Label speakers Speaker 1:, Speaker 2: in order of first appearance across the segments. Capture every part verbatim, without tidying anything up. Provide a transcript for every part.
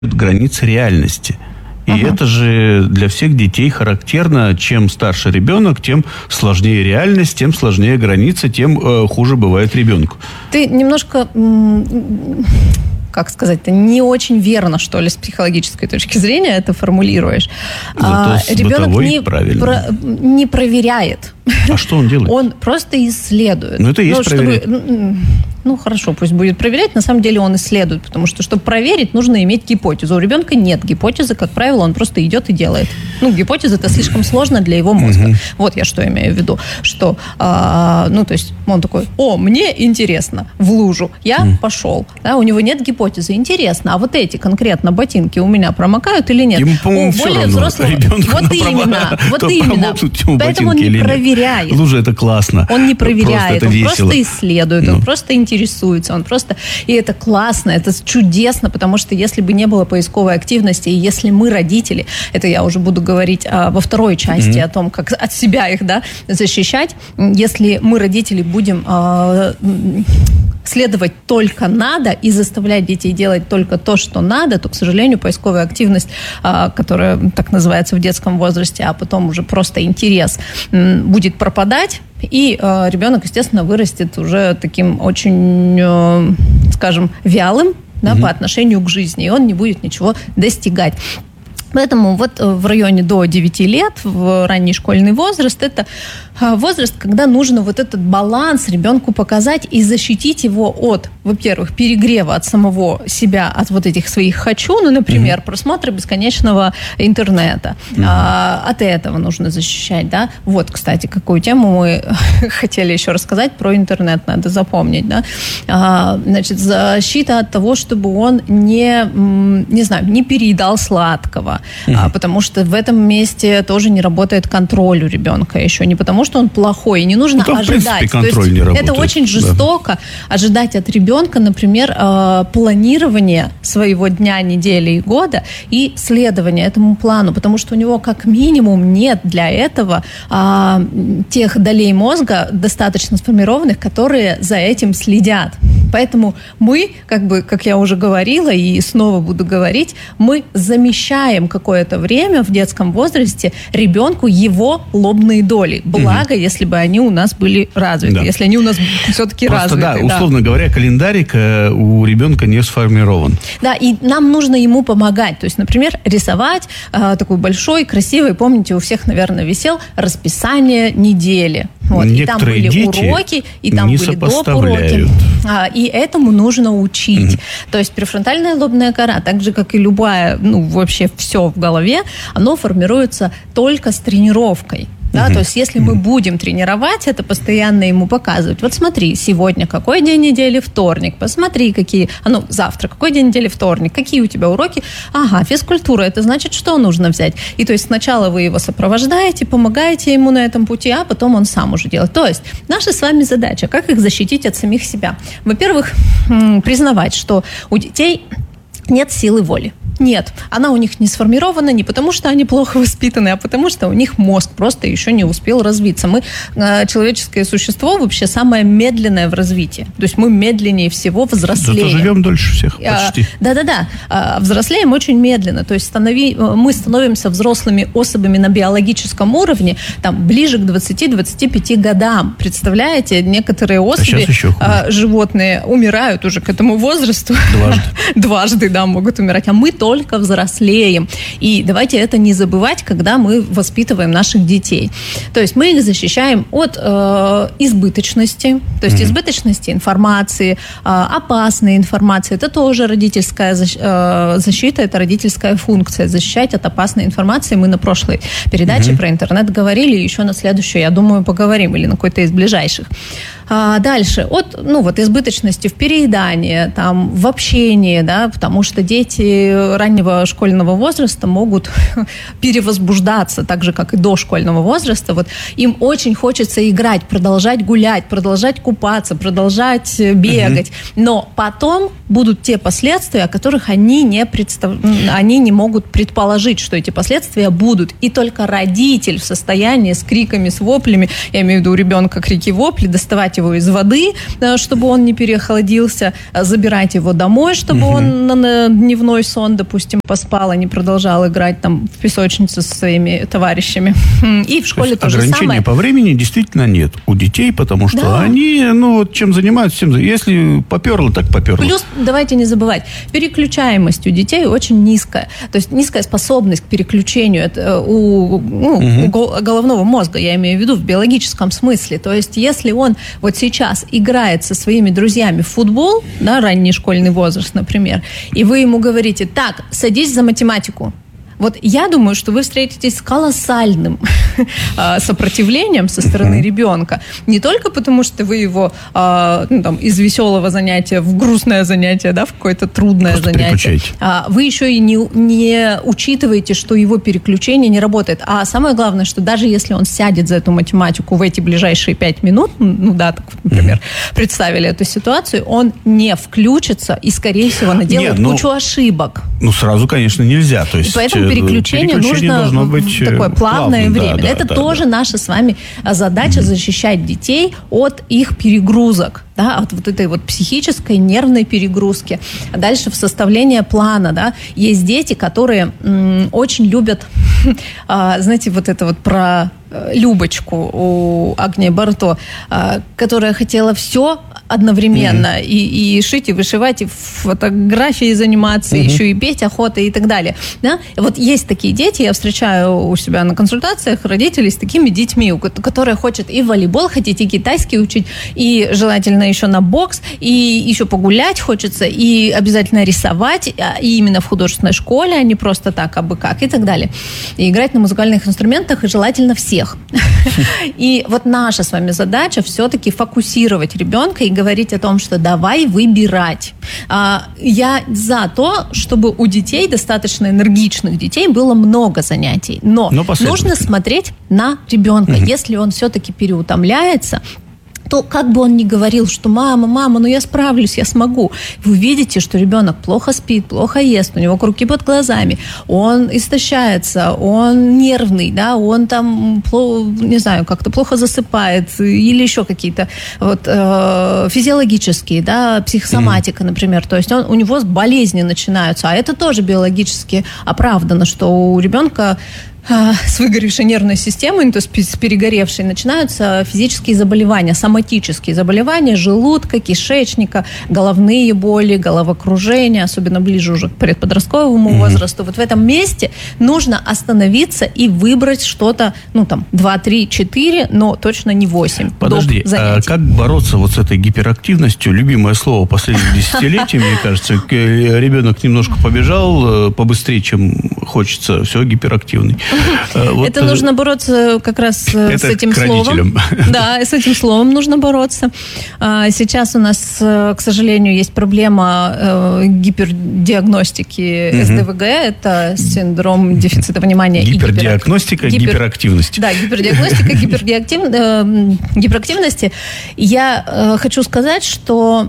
Speaker 1: границы реальности. И uh-huh. это же для всех детей характерно. Чем старше ребенок, тем сложнее реальность, тем сложнее границы, тем э, хуже бывает ребенку.
Speaker 2: Ты немножко... М- как сказать-то, не очень верно, что ли, с психологической точки зрения это формулируешь.
Speaker 1: Зато а, с
Speaker 2: ребенок не, про, не проверяет.
Speaker 1: А что он делает?
Speaker 2: Он просто исследует.
Speaker 1: Ну, это и есть
Speaker 2: ну,
Speaker 1: проверять.
Speaker 2: Чтобы, ну, хорошо, пусть будет проверять. На самом деле он исследует, потому что, чтобы проверить, нужно иметь гипотезу. У ребенка нет гипотезы, как правило, он просто идет и делает. Ну, гипотеза – это слишком сложно для его мозга. Угу. Вот я что имею в виду. Что, а, ну, то есть он такой, о, мне интересно, в лужу. Я угу. пошел. Да, у него нет гипотезы. Интересно, а вот эти конкретно ботинки у меня промокают или нет?
Speaker 1: Ему, по-моему,
Speaker 2: о, более взрослого. Вот именно, вот именно. Поэтому он не проверяет.
Speaker 1: Лужа – это классно.
Speaker 2: Он не проверяет,
Speaker 1: просто
Speaker 2: он
Speaker 1: весело.
Speaker 2: Просто исследует, ну. он просто интересуется, он просто... И это классно, это чудесно, потому что если бы не было поисковой активности, и если мы, родители, это я уже буду говорить а, во второй части mm-hmm. о том, как от себя их, да, защищать, если мы, родители, будем... А, следовать только надо и заставлять детей делать только то, что надо, то, к сожалению, поисковая активность, которая так называется в детском возрасте, а потом уже просто интерес, будет пропадать, и ребенок, естественно, вырастет уже таким очень, скажем, вялым, да, mm-hmm. по отношению к жизни, и он не будет ничего достигать. Поэтому вот в районе до девяти лет, в ранний школьный возраст, это возраст, когда нужно вот этот баланс ребенку показать и защитить его от, во-первых, перегрева от самого себя, от вот этих своих «хочу», ну, например, mm-hmm. просмотра бесконечного интернета. Mm-hmm. А, от этого нужно защищать, да. Вот, кстати, какую тему мы хотели еще рассказать про интернет, надо запомнить, да. А, значит, защита от того, чтобы он не, не знаю, не переедал сладкого, mm-hmm. а, потому что в этом месте тоже не работает контроль у ребенка еще, не потому что он плохой, и не нужно
Speaker 1: ну,
Speaker 2: ожидать.
Speaker 1: В принципе, контроль не работает.
Speaker 2: Это очень жестоко, да. ожидать от ребенка, например, э, планирование своего дня, недели и года и следование этому плану, потому что у него как минимум нет для этого э, тех долей мозга достаточно сформированных, которые за этим следят. Поэтому мы, как бы, как я уже говорила и снова буду говорить, мы замещаем какое-то время в детском возрасте ребенку его лобные доли. Благо, угу. если бы они у нас были развиты, да. если они у нас все-таки
Speaker 1: Просто,
Speaker 2: развиты.
Speaker 1: Да, условно да. говоря, календарик у ребенка не сформирован.
Speaker 2: Да, и нам нужно ему помогать. То есть, например, рисовать э, такой большой, красивый, помните, у всех, наверное, висел расписание недели. Вот. И там были уроки, и там были доп. Уроки. А, и этому нужно учить. Mm-hmm. То есть префронтальная лобная кора, так же, как и любая, ну, вообще все в голове, оно формируется только с тренировкой. Да, uh-huh. То есть, если uh-huh. мы будем тренировать это, постоянно ему показывать. Вот смотри, сегодня какой день недели? Вторник. Посмотри, какие... А ну, завтра какой день недели? Вторник. Какие у тебя уроки? Ага, физкультура. Это значит, что нужно взять? И то есть, сначала вы его сопровождаете, помогаете ему на этом пути, а потом он сам уже делает. То есть, наша с вами задача, как их защитить от самих себя. Во-первых, признавать, что у детей нет силы воли. Нет, она у них не сформирована не потому, что они плохо воспитаны, а потому, что у них мозг просто еще не успел развиться. Мы, человеческое существо, вообще самое медленное в развитии. То есть мы медленнее всего взрослеем.
Speaker 1: Зато живем дольше всех, почти.
Speaker 2: Да-да-да. Взрослеем очень медленно. То есть станови, мы становимся взрослыми особями на биологическом уровне там, ближе к двадцати-двадцати пяти годам. Представляете, некоторые особи, а животные, умирают уже к этому возрасту.
Speaker 1: Дважды.
Speaker 2: Дважды, да, могут умирать. А мы только взрослеем. И давайте это не забывать, когда мы воспитываем наших детей. То есть мы их защищаем от э, избыточности, то есть mm-hmm. избыточности информации, э, опасной информации. Это тоже родительская защ- э, защита, это родительская функция. Защищать от опасной информации. Мы на прошлой передаче mm-hmm. про интернет говорили, еще на следующую, я думаю, поговорим, или на какой-то из ближайших. А дальше, от, ну, вот избыточности в переедании, там, в общении, да, потому что дети раннего школьного возраста могут перевозбуждаться, так же, как и до школьного возраста. Вот им очень хочется играть, продолжать гулять, продолжать купаться, продолжать бегать. Uh-huh. Но потом будут те последствия, о которых они не, представ... они не могут предположить, что эти последствия будут. И только родитель в состоянии с криками, с воплями, я имею в виду у ребенка крики-вопли, доставать его из воды, чтобы он не переохладился, забирать его домой, чтобы угу. он на, на дневной сон, допустим, поспал, а не продолжал играть там в песочнице со своими товарищами. И в школе то, то же самое.
Speaker 1: Ограничения по времени действительно нет у детей, потому что да. они, ну, вот чем занимаются, тем, если поперло, так поперло.
Speaker 2: Плюс, давайте не забывать, переключаемость у детей очень низкая. То есть низкая способность к переключению это у, ну, угу. у головного мозга, я имею в виду в биологическом смысле. То есть если он вот сейчас играет со своими друзьями в футбол, да, ранний школьный возраст, например, и вы ему говорите: так, садись за математику. Вот я думаю, что вы встретитесь с колоссальным сопротивлением со стороны ребенка. Не только потому, что вы его ну, там, из веселого занятия в грустное занятие, да, в какое-то трудное Просто занятие. А вы еще и не, не учитываете, что его переключение не работает. А самое главное, что даже если он сядет за эту математику в эти ближайшие пять минут, ну да, так, например, mm-hmm. представили эту ситуацию, он не включится и, скорее всего, наделает Нет, ну, кучу ошибок.
Speaker 1: Ну, сразу, конечно, нельзя. То есть,
Speaker 2: поэтому переключение, переключение нужно быть такое плавное плавным, время. Да, Это да, тоже да. наша с вами задача, mm-hmm. защищать детей от их перегрузок, да, от вот этой вот психической, нервной перегрузки. А дальше в составлении плана, да, есть дети, которые м, очень любят, а, знаете, вот это вот про Любочку у Агнии Барто, а, которая хотела все одновременно, mm-hmm. и, и шить, и вышивать, и фотографией заниматься, mm-hmm. еще и петь, охота и так далее. Да? Вот есть такие дети, я встречаю у себя на консультациях родителей с такими детьми, которые хотят и в волейбол ходить, и китайский учить, и желательно еще на бокс, и еще погулять хочется, и обязательно рисовать, и именно в художественной школе, а не просто так, абы как, и так далее. И играть на музыкальных инструментах, и желательно всех. И вот наша с вами задача все-таки фокусировать ребенка и говорить о том, что давай выбирать. Я за то, чтобы у детей, достаточно энергичных детей, было много занятий. Но, Но нужно смотреть на ребенка. Угу. Если он все-таки переутомляется, то как бы он ни говорил, что мама, мама, ну я справлюсь, я смогу. Вы видите, что ребенок плохо спит, плохо ест, у него круги под глазами, он истощается, он нервный, да, он там, не знаю, как-то плохо засыпает, или еще какие-то вот, э, физиологические, да, психосоматика, например, то есть он, у него болезни начинаются, а это тоже биологически оправдано, что у ребенка с выгоревшей нервной системой, то есть с перегоревшей, начинаются физические заболевания, соматические заболевания желудка, кишечника, головные боли, головокружение, особенно ближе уже к предподростковому mm-hmm. возрасту. Вот в этом месте нужно остановиться и выбрать что-то, ну там, два, три, четыре, но точно не восемь.
Speaker 1: Подожди, а как бороться вот с этой гиперактивностью? Любимое слово последних десятилетий, мне кажется. Ребенок немножко побежал побыстрее, чем хочется, все, гиперактивный. Вот.
Speaker 2: Это нужно бороться как раз
Speaker 1: Это
Speaker 2: с этим словом. Да, с этим словом нужно бороться. Сейчас у нас, к сожалению, есть проблема гипердиагностики эс дэ вэ гэ. Это синдром дефицита внимания.
Speaker 1: Гипердиагностика и гипер... гиперактивности.
Speaker 2: Да, гипердиагностика гиперактив... гиперактивности. Я хочу сказать, что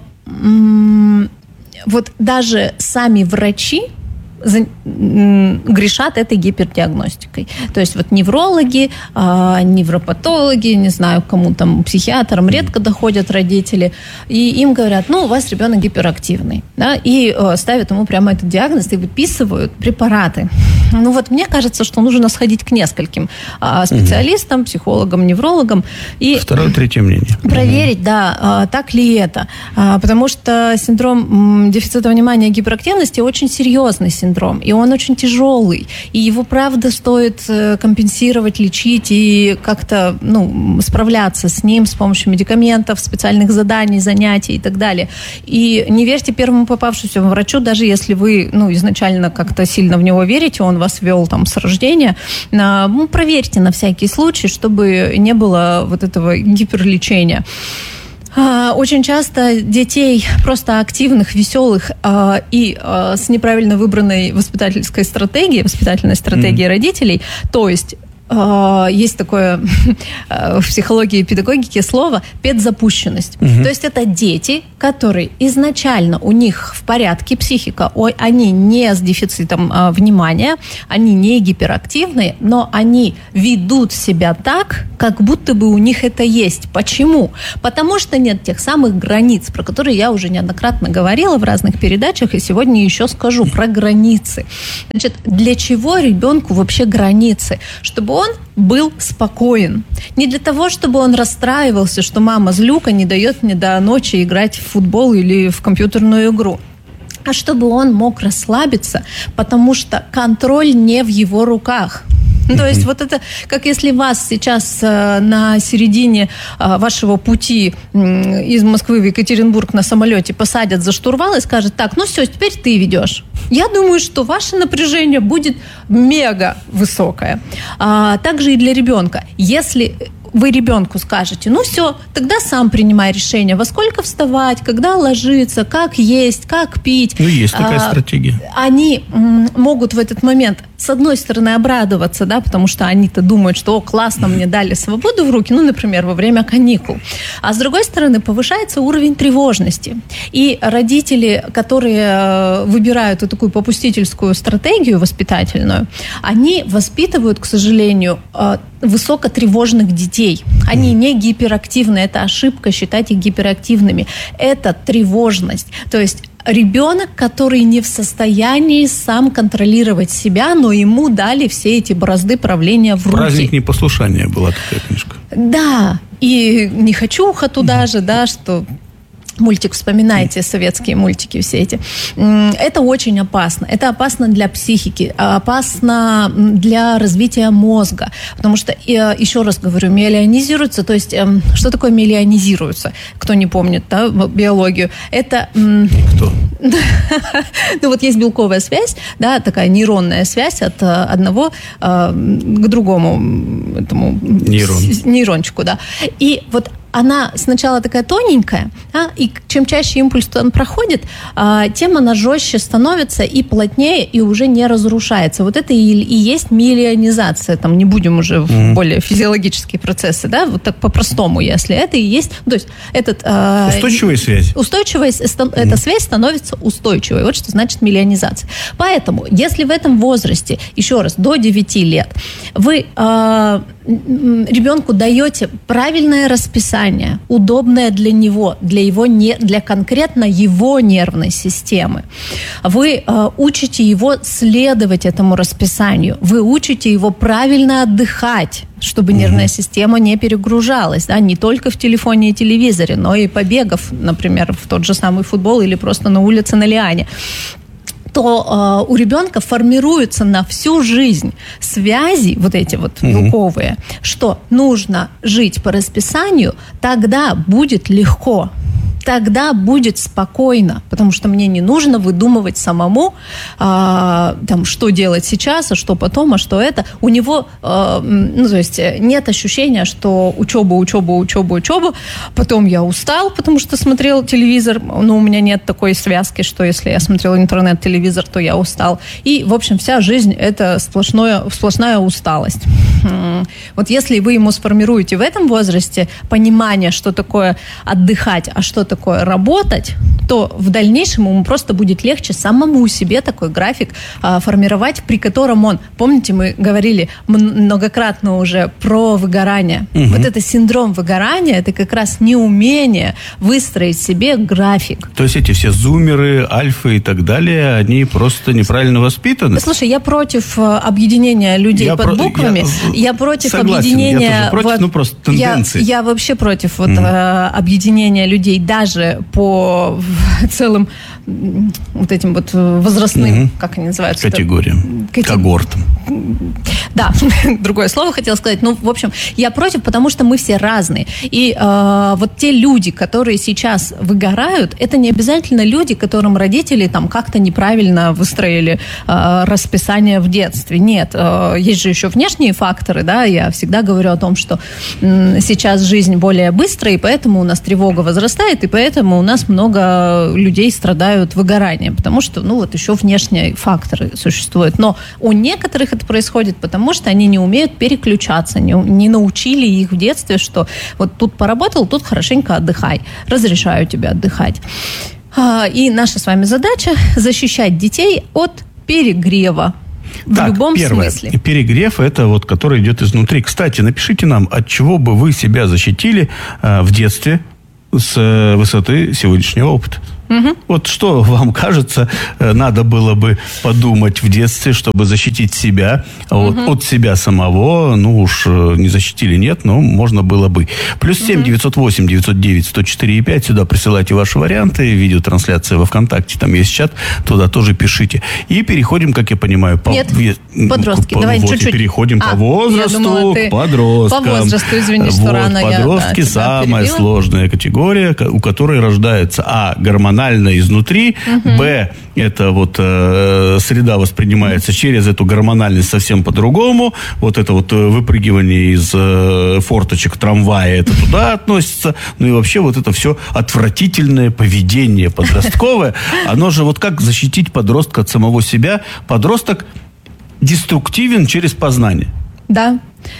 Speaker 2: м- вот даже сами врачи За, м, грешат этой гипердиагностикой. То есть вот неврологи, э, невропатологи, не знаю, кому там, психиатрам редко доходят родители, и им говорят, ну, у вас ребенок гиперактивный, да, и э, ставят ему прямо этот диагноз и выписывают препараты. Ну вот мне кажется, что нужно сходить к нескольким э, специалистам, угу. психологам, неврологам и
Speaker 1: Второе, третье мнение.
Speaker 2: Проверить, угу. да, э, так ли это. Э, потому что синдром э, дефицита внимания и гиперактивности очень серьезный синдром. И он очень тяжелый. И его, правда, стоит компенсировать, лечить и как-то, ну, справляться с ним с помощью медикаментов, специальных заданий, занятий и так далее. И не верьте первому попавшемуся врачу, даже если вы, ну, изначально как-то сильно в него верите, он вас вел там с рождения. Ну, проверьте на всякий случай, чтобы не было вот этого гиперлечения. Очень часто детей просто активных, веселых э, и э, с неправильно выбранной воспитательской стратегией, воспитательной стратегией mm-hmm. родителей, то есть есть такое в психологии и педагогике слово «педзапущенность». Угу. То есть это дети, которые изначально у них в порядке психика, они не с дефицитом внимания, они не гиперактивные, но они ведут себя так, как будто бы у них это есть. Почему? Потому что нет тех самых границ, про которые я уже неоднократно говорила в разных передачах, и сегодня еще скажу про границы. Значит, для чего ребенку вообще границы? Чтобы он был спокоен. Не для того, чтобы он расстраивался, что мама злюка не дает мне до ночи играть в футбол или в компьютерную игру, а чтобы он мог расслабиться, потому что контроль не в его руках. Ну, то есть вот это, как если вас сейчас э, на середине э, вашего пути э, из Москвы в Екатеринбург на самолете посадят за штурвал и скажут: так, ну все, теперь ты ведешь. Я думаю, что ваше напряжение будет мега высокое. А, также и для ребенка. Если вы ребенку скажете: ну все, тогда сам принимай решение, во сколько вставать, когда ложиться, как есть, как пить.
Speaker 1: Ну, есть такая а, стратегия.
Speaker 2: Они м, могут в этот момент, с одной стороны, обрадоваться, да, потому что они-то думают, что: о, классно, мне дали свободу в руки, ну, например, во время каникул. А с другой стороны, повышается уровень тревожности. И родители, которые выбирают вот такую попустительскую стратегию воспитательную, они воспитывают, к сожалению, высокотревожных детей. Они не гиперактивны, это ошибка считать их гиперактивными. Это тревожность. То есть ребенок, который не в состоянии сам контролировать себя, но ему дали все эти бразды правления в руки.
Speaker 1: «Праздник непослушания» была такая книжка.
Speaker 2: Да, и «Не хочуха» туда же, да, что... Мультик, вспоминайте советские мультики все эти. Это очень опасно. Это опасно для психики, опасно для развития мозга. Потому что, еще раз говорю, миелинизируется, то есть, что такое миелинизируется? Кто не помнит, да, биологию? Это...
Speaker 1: Никто.
Speaker 2: Ну вот есть белковая связь, да, такая нейронная связь от одного к другому этому
Speaker 1: Нейрон.
Speaker 2: нейрончику, да. И вот она сначала такая тоненькая, а, и чем чаще импульс там проходит, а, тем она жестче становится и плотнее, и уже не разрушается. Вот это и, и есть миелинизация. Там не будем уже mm-hmm. в более физиологические процессы, да, вот так по-простому, если это и есть. То есть этот... А,
Speaker 1: устойчивая связь.
Speaker 2: Устойчивая, mm-hmm. эта связь становится устойчивой. Вот что значит миелинизация. Поэтому, если в этом возрасте, еще раз, до девяти лет, вы а, ребенку даете правильное расписание, удобное для него, для его не, для конкретно его нервной системы. Вы э, учите его следовать этому расписанию. Вы учите его правильно отдыхать, чтобы нервная система не перегружалась, да, не только в телефоне и телевизоре, но и побегав, например, в тот же самый футбол или просто на улице на лиане. То э, у ребенка формируются на всю жизнь связи, вот эти вот белковые, mm-hmm. что нужно жить по расписанию, тогда будет легко. Тогда будет спокойно, потому что мне не нужно выдумывать самому, а, там, что делать сейчас, а что потом, а что это. У него, а, ну, то есть нет ощущения, что учеба, учеба, учеба, учеба, потом я устал, потому что смотрел телевизор, но у меня нет такой связки, что если я смотрел интернет-телевизор, то я устал. И, в общем, вся жизнь – это сплошное, сплошная усталость. Вот если вы ему сформируете в этом возрасте понимание, что такое отдыхать, а что такое работать, то в дальнейшем ему просто будет легче самому себе такой график а, формировать, при котором он, помните, мы говорили многократно уже про выгорание. Угу. Вот это синдром выгорания, это как раз неумение выстроить себе график.
Speaker 1: То есть эти все зумеры, альфы и так далее, они просто неправильно воспитаны?
Speaker 2: Слушай, я против объединения людей я под про... буквами. Я, я против
Speaker 1: Согласен,
Speaker 2: объединения...
Speaker 1: Я тоже против,
Speaker 2: вот,
Speaker 1: ну просто тенденции.
Speaker 2: Я, я вообще против вот,
Speaker 1: угу.
Speaker 2: э, объединения людей даже по целым вот этим вот возрастным, угу. как они называются?
Speaker 1: Категориям, Кати... когортам.
Speaker 2: Да, другое слово хотела сказать. Ну, в общем, я против, потому что мы все разные. И э, вот те люди, которые сейчас выгорают, это не обязательно люди, которым родители там как-то неправильно выстроили э, расписание в детстве. Нет, э, есть же еще внешние факторы, да, я всегда говорю о том, что э, сейчас жизнь более быстрая, и поэтому у нас тревога возрастает, и поэтому у нас много людей страдают выгоранием, потому что, ну, вот еще внешние факторы существуют. Но у некоторых это происходит, потому потому что они не умеют переключаться, не, не научили их в детстве, что вот тут поработал, тут хорошенько отдыхай, разрешаю тебе отдыхать. И наша с вами задача защищать детей от перегрева. В
Speaker 1: так,
Speaker 2: любом
Speaker 1: первое.
Speaker 2: смысле.
Speaker 1: Перегрев – это вот, который идет изнутри. Кстати, напишите нам, от чего бы вы себя защитили э, в детстве с э, высоты сегодняшнего опыта. Угу. Вот что вам кажется, надо было бы подумать в детстве, чтобы защитить себя от, угу. от себя самого? Ну уж не защитили, нет, но можно было бы. Плюс семь угу. девятьсот восемь девятьсот девять сто четыре и пять. Сюда присылайте ваши варианты. Видеотрансляция во ВКонтакте. Там есть чат. Туда тоже пишите. И переходим, как я понимаю, по...
Speaker 2: Нет, подростки.
Speaker 1: По...
Speaker 2: Давай
Speaker 1: вот
Speaker 2: чуть-чуть.
Speaker 1: И переходим а, по возрасту
Speaker 2: думала,
Speaker 1: к подросткам.
Speaker 2: По возрасту, извини, что
Speaker 1: вот,
Speaker 2: рано
Speaker 1: подростки
Speaker 2: я да,
Speaker 1: самая
Speaker 2: перебила.
Speaker 1: сложная категория, у которой рождается а. гормонально изнутри, угу. б. это вот э, среда воспринимается через эту гормональность совсем по-другому. Вот это вот выпрыгивание из э, форточек трамвая, это туда относится. Ну и вообще вот это все отвратительное поведение подростковое. Оно же вот как защитить подростка от самого себя? Подросток деструктивен через познание.
Speaker 2: Да.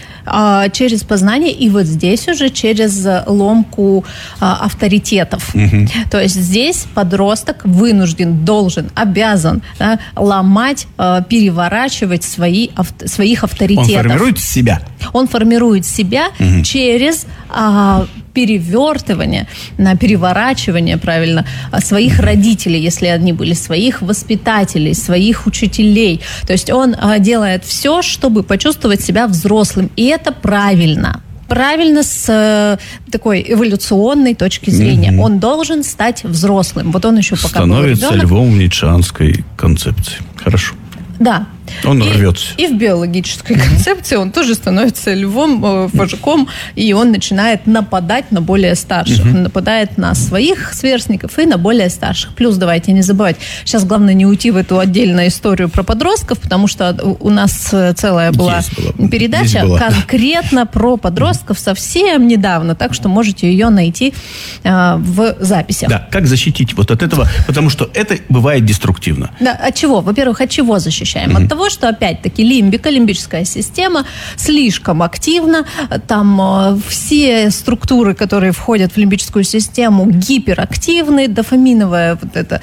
Speaker 2: Через познание и вот здесь уже через ломку а, авторитетов. Угу. То есть здесь подросток вынужден, должен, обязан да, ломать, а, переворачивать свои, авто, своих авторитетов.
Speaker 1: Он формирует себя.
Speaker 2: Он формирует себя угу. через а, перевертывание, на переворачивание, правильно, своих родителей, если они были, своих воспитателей, своих учителей. То есть он а, делает все, чтобы почувствовать себя взрослым. И это правильно. Правильно с э, такой эволюционной точки зрения. Mm-hmm. Он должен стать взрослым. Вот он еще пока
Speaker 1: становится
Speaker 2: был ребенок.
Speaker 1: львом ницшеанской концепции. Хорошо.
Speaker 2: Да.
Speaker 1: Он
Speaker 2: и,
Speaker 1: рвется.
Speaker 2: И в биологической концепции он тоже становится львом, э, вожаком, и он начинает нападать на более старших. Uh-huh. Он нападает на своих сверстников и на более старших. Плюс, давайте не забывать, сейчас главное не уйти в эту отдельную историю про подростков, потому что у нас целая была, была. передача была. конкретно про подростков совсем недавно, так что можете ее найти э, в записях.
Speaker 1: Да, как защитить вот от этого, потому что это бывает деструктивно.
Speaker 2: Да, от чего? Во-первых, от чего защищаем? Uh-huh. От того, что, опять-таки, лимбика, лимбическая система слишком активна. Там э, все структуры, которые входят в лимбическую систему, гиперактивны. Дофаминовая вот это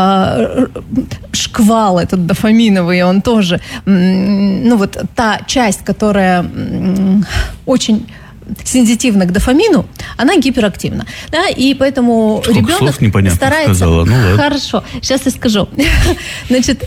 Speaker 2: э, шквал этот дофаминовый, он тоже, м, ну вот та часть, которая м, очень сенситивна к дофамину, она гиперактивна. Да? И поэтому
Speaker 1: Сколько
Speaker 2: ребенок
Speaker 1: слов непонятно
Speaker 2: старается...
Speaker 1: сказала. Ну, ладно.
Speaker 2: Хорошо, сейчас я скажу. Значит,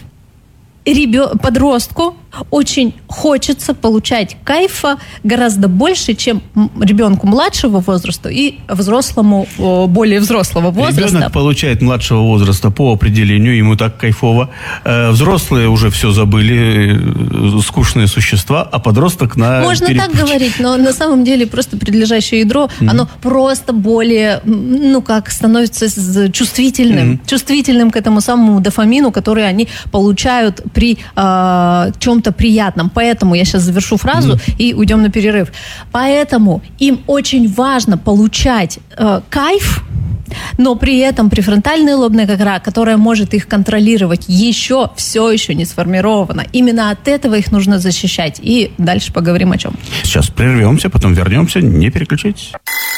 Speaker 2: Ребё... подростку очень хочется получать кайфа гораздо больше, чем ребенку младшего возраста и взрослому, более взрослого возраста.
Speaker 1: Ребенок получает младшего возраста по определению, ему так кайфово. Взрослые уже все забыли, скучные существа, а подросток на...
Speaker 2: Можно перепутье. Так говорить, но на самом деле просто предлежащее ядро, mm-hmm. оно просто более, ну как, становится чувствительным, mm-hmm. чувствительным к этому самому дофамину, который они получают при э, чем-то приятном. Поэтому я сейчас завершу фразу mm. и уйдем на перерыв. Поэтому им очень важно получать э, кайф, но при этом префронтальная лобная кора, которая может их контролировать, еще все еще не сформирована. Именно от этого их нужно защищать. И дальше поговорим о чем.
Speaker 1: Сейчас прервемся, потом вернемся. Не переключайтесь.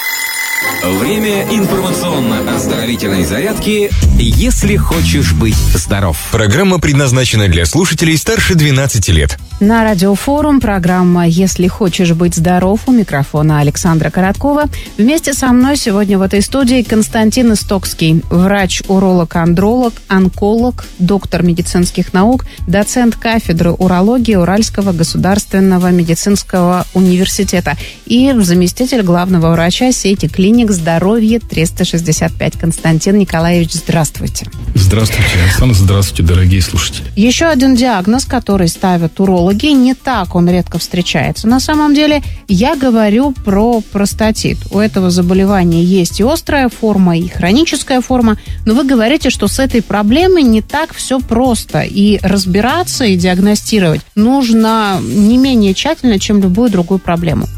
Speaker 3: Время информационно-оздоровительной зарядки «Если хочешь быть здоров». Программа предназначена для слушателей старше двенадцати лет.
Speaker 4: На Радиофорум программа «Если хочешь быть здоров», у микрофона Александра Короткова. Вместе со мной сегодня в этой студии Константин Истокский, врач-уролог-андролог, онколог, доктор медицинских наук, доцент кафедры урологии Уральского государственного медицинского университета и заместитель главного врача сети клиник «Здоровье триста шестьдесят пять». Константин Николаевич, здравствуйте.
Speaker 5: Здравствуйте, Александр. Здравствуйте, дорогие слушатели.
Speaker 4: Еще один диагноз, который ставят урологи, не так он редко встречается. На самом деле, я говорю про простатит. У этого заболевания есть и острая форма, и хроническая форма, но вы говорите, что с этой проблемой не так все просто. И разбираться, и диагностировать нужно не менее тщательно, чем любую другую проблему.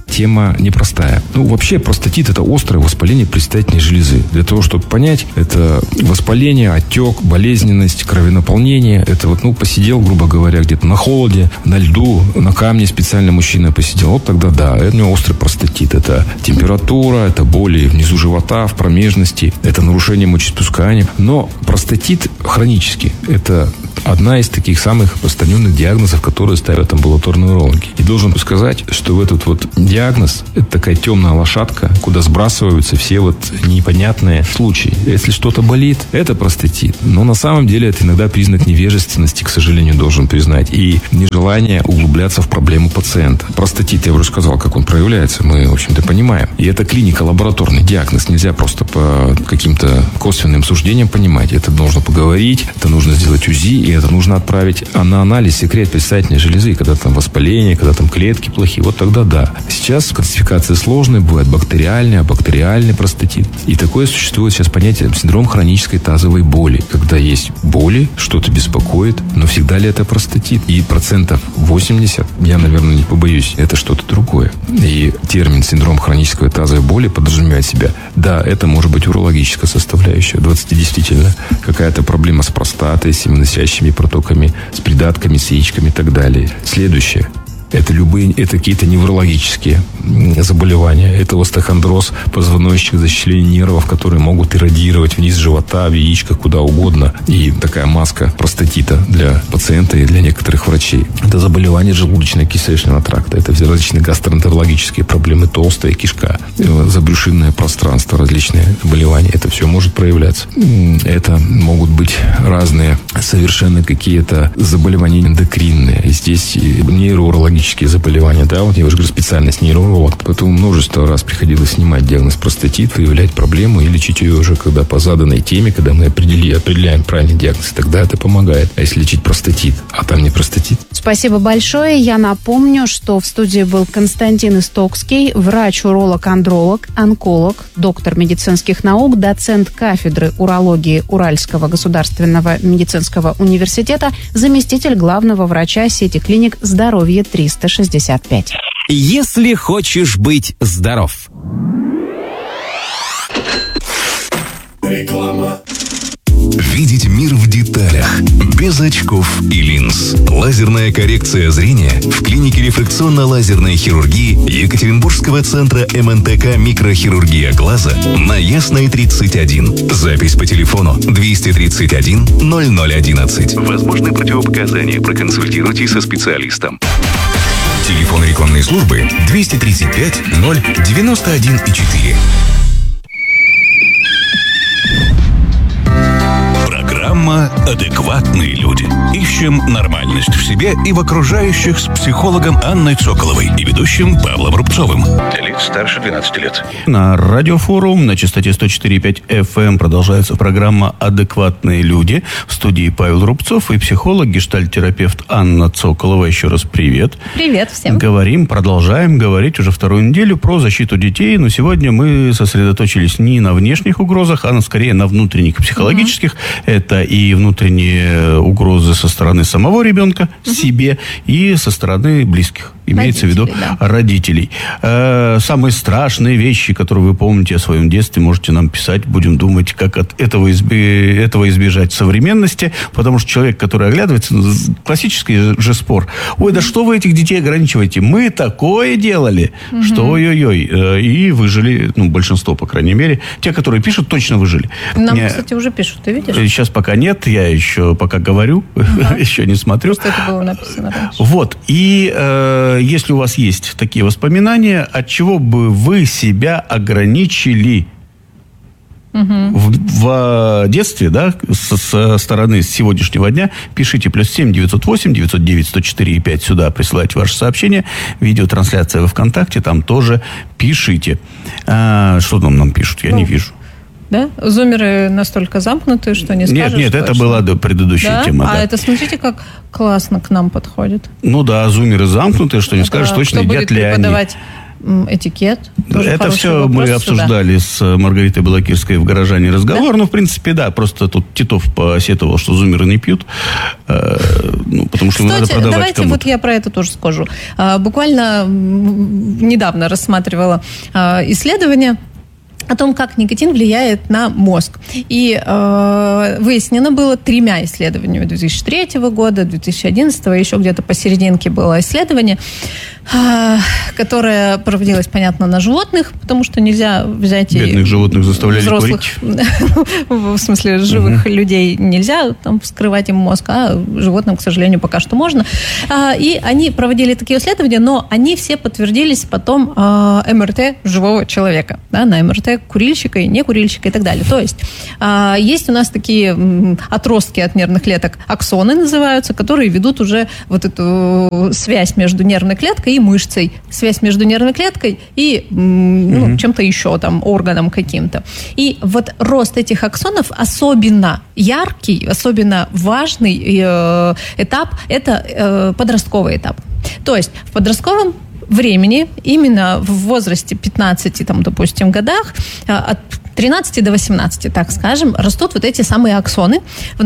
Speaker 5: тема непростая. Ну, вообще, простатит – это острое воспаление предстательной железы. Для того, чтобы понять, это воспаление, отек, болезненность, кровенаполнение. Это вот, ну, посидел, грубо говоря, где-то на холоде, на льду, на камне специально мужчина посидел. Вот тогда да, это у него острый простатит. Это температура, это боли внизу живота, в промежности, это нарушение мочеиспускания. Но простатит хронический. Это одна из таких самых распространенных диагнозов, которые ставят амбулаторные урологи. И должен сказать, что в этот вот диагноз, это такая темная лошадка, куда сбрасываются все вот непонятные случаи. Если что-то болит, это простатит. Но на самом деле это иногда признак невежественности, к сожалению, должен признать. И нежелание углубляться в проблему пациента. Простатит, я уже сказал, как он проявляется, мы, в общем-то, понимаем. И это клиника, лабораторный диагноз. Нельзя просто по каким-то косвенным суждениям понимать. Это нужно поговорить, это нужно сделать УЗИ, и это нужно отправить на анализ секрет предстательной железы, когда там воспаление, когда там клетки плохие. Вот тогда да. Сейчас классификация сложная, бывает бактериальный, абактериальный простатит. И такое существует сейчас понятие синдром хронической тазовой боли. Когда есть боли, что-то беспокоит, но всегда ли это простатит? И процентов восемьдесят, я, наверное, не побоюсь, это что-то другое. И термин синдром хронической тазовой боли подразумевает себя. Да, это может быть урологическая составляющая. двадцать действительно какая-то проблема с простатой, с семенносящими протоками, с придатками, с яичками и так далее. Следующее. Это любые, это какие-то неврологические заболевания. Это остеохондроз позвоночника, защищение нервов, которые могут иррадировать вниз живота, в яичках, куда угодно. И такая маска простатита для пациента и для некоторых врачей. Это заболевание желудочно-кишечного тракта. Это все различные гастроэнтерологические проблемы, толстая кишка, забрюшинное пространство, различные заболевания. Это все может проявляться. Это могут быть разные совершенно какие-то заболевания эндокринные. И здесь нейроурологические заболевания, да, вот я уже говорю, специальность нейролог, поэтому множество раз приходилось снимать диагноз простатит, выявлять проблему и лечить ее уже, когда по заданной теме, когда мы определили, определяем правильный диагноз, тогда это помогает. А если лечить простатит, а там не простатит?
Speaker 4: Спасибо большое. Я напомню, что в студии был Константин Истокский, врач-уролог-андролог, онколог, доктор медицинских наук, доцент кафедры урологии Уральского государственного медицинского университета, заместитель главного врача сети клиник «Здоровье триста шестьдесят пять».
Speaker 3: Если хочешь быть здоров.
Speaker 6: Реклама. Видеть мир в деталях, без очков и линз. Лазерная коррекция зрения в клинике рефракционно-лазерной хирургии Екатеринбургского центра эм эн тэ ка «Микрохирургия глаза» на Ясной тридцать один. Запись по телефону двести тридцать один ноль ноль одиннадцать. Возможны противопоказания. Проконсультируйтесь со специалистом. Телефон рекламной службы двести тридцать пять ноль девяносто один и четыре. Программа «Адекватные люди». Ищем нормальность в себе и в окружающих с психологом Анной Цоколовой и ведущим Павлом Рубцовым. Для лиц старше двенадцати лет.
Speaker 1: На радиофорум на частоте сто четыре и пять эф эм продолжается программа «Адекватные люди». В студии Павел Рубцов и психолог, гештальт-терапевт Анна Цоколова. Еще раз привет.
Speaker 2: Привет всем.
Speaker 1: Говорим, продолжаем говорить уже вторую неделю про защиту детей. Но сегодня мы сосредоточились не на внешних угрозах, а на, скорее на внутренних, психологических. Угу. Это и внутренние угрозы со стороны самого ребенка, угу. себе, и со стороны близких. Имеется
Speaker 2: родителей,
Speaker 1: в виду
Speaker 2: да.
Speaker 1: родителей. Э, самые страшные вещи, которые вы помните о своем детстве, можете нам писать. Будем думать, как от этого, изби... этого избежать современности. Потому что человек, который оглядывается, классический же спор. Ой, да что вы этих детей ограничиваете? Мы такое делали, угу. что ой-ой-ой. И выжили, ну, большинство, по крайней мере. Те, которые пишут, точно выжили.
Speaker 2: Нам,
Speaker 1: Я...
Speaker 2: кстати, уже пишут, ты видишь?
Speaker 1: Сейчас пока нет, я еще пока говорю, ага. еще не смотрю.
Speaker 2: Просто это было написано раньше.
Speaker 1: Вот. И э, если у вас есть такие воспоминания, от чего бы вы себя ограничили угу. в, в детстве, да, со, со стороны сегодняшнего дня, пишите плюс семь девятьсот восемь девятьсот девять сто четыре и пять сюда, присылайте ваши сообщения. Видеотрансляция во ВКонтакте, там тоже пишите. А, что там нам пишут? Я ну. не вижу.
Speaker 2: Да? Зумеры настолько замкнутые, что не скажешь.
Speaker 1: Нет, нет, это
Speaker 2: точно.
Speaker 1: была предыдущая
Speaker 2: да?
Speaker 1: тема.
Speaker 2: А
Speaker 1: да.
Speaker 2: это, смотрите, как классно к нам подходит.
Speaker 1: Ну да, зумеры замкнутые, что не да, скажешь точно, едят ли они.
Speaker 2: этикет. Тоже
Speaker 1: это все
Speaker 2: вопрос
Speaker 1: мы
Speaker 2: сюда.
Speaker 1: обсуждали с Маргаритой Балакирской в «Горожане» разговор. Да? Ну, в принципе, да. Просто тут Титов посетовал, что зумеры не пьют. Э, ну, потому что
Speaker 2: Кстати,
Speaker 1: надо продавать
Speaker 2: давайте
Speaker 1: кому-то.
Speaker 2: вот я про это тоже скажу. А, буквально недавно рассматривала а, исследование о том, как никотин влияет на мозг. И э, выяснено было тремя исследованиями две тысячи третьего года, две тысячи одиннадцатого, еще где-то посерединке было исследование, э, которое проводилось, понятно, на животных, потому что нельзя взять
Speaker 1: Бедных
Speaker 2: и
Speaker 1: животных заставляли
Speaker 2: взрослых,
Speaker 1: курить.
Speaker 2: в смысле живых угу. людей нельзя там вскрывать им мозг, а животным, к сожалению, пока что можно. А, и они проводили такие исследования, но они все подтвердились потом э, эм эр тэ живого человека, да, на эм эр тэ курильщика и некурильщика и так далее. То есть э, есть у нас такие м, отростки от нервных клеток, аксоны называются, которые ведут уже вот эту связь между нервной клеткой и мышцей, связь между нервной клеткой и м, ну, mm-hmm. чем-то еще, там, органом каким-то. И вот рост этих аксонов особенно яркий, особенно важный э, этап, это э, подростковый этап. То есть в подростковом времени, именно в возрасте пятнадцати, там, допустим, годах, от тринадцати до восемнадцати, так скажем, растут вот эти самые аксоны в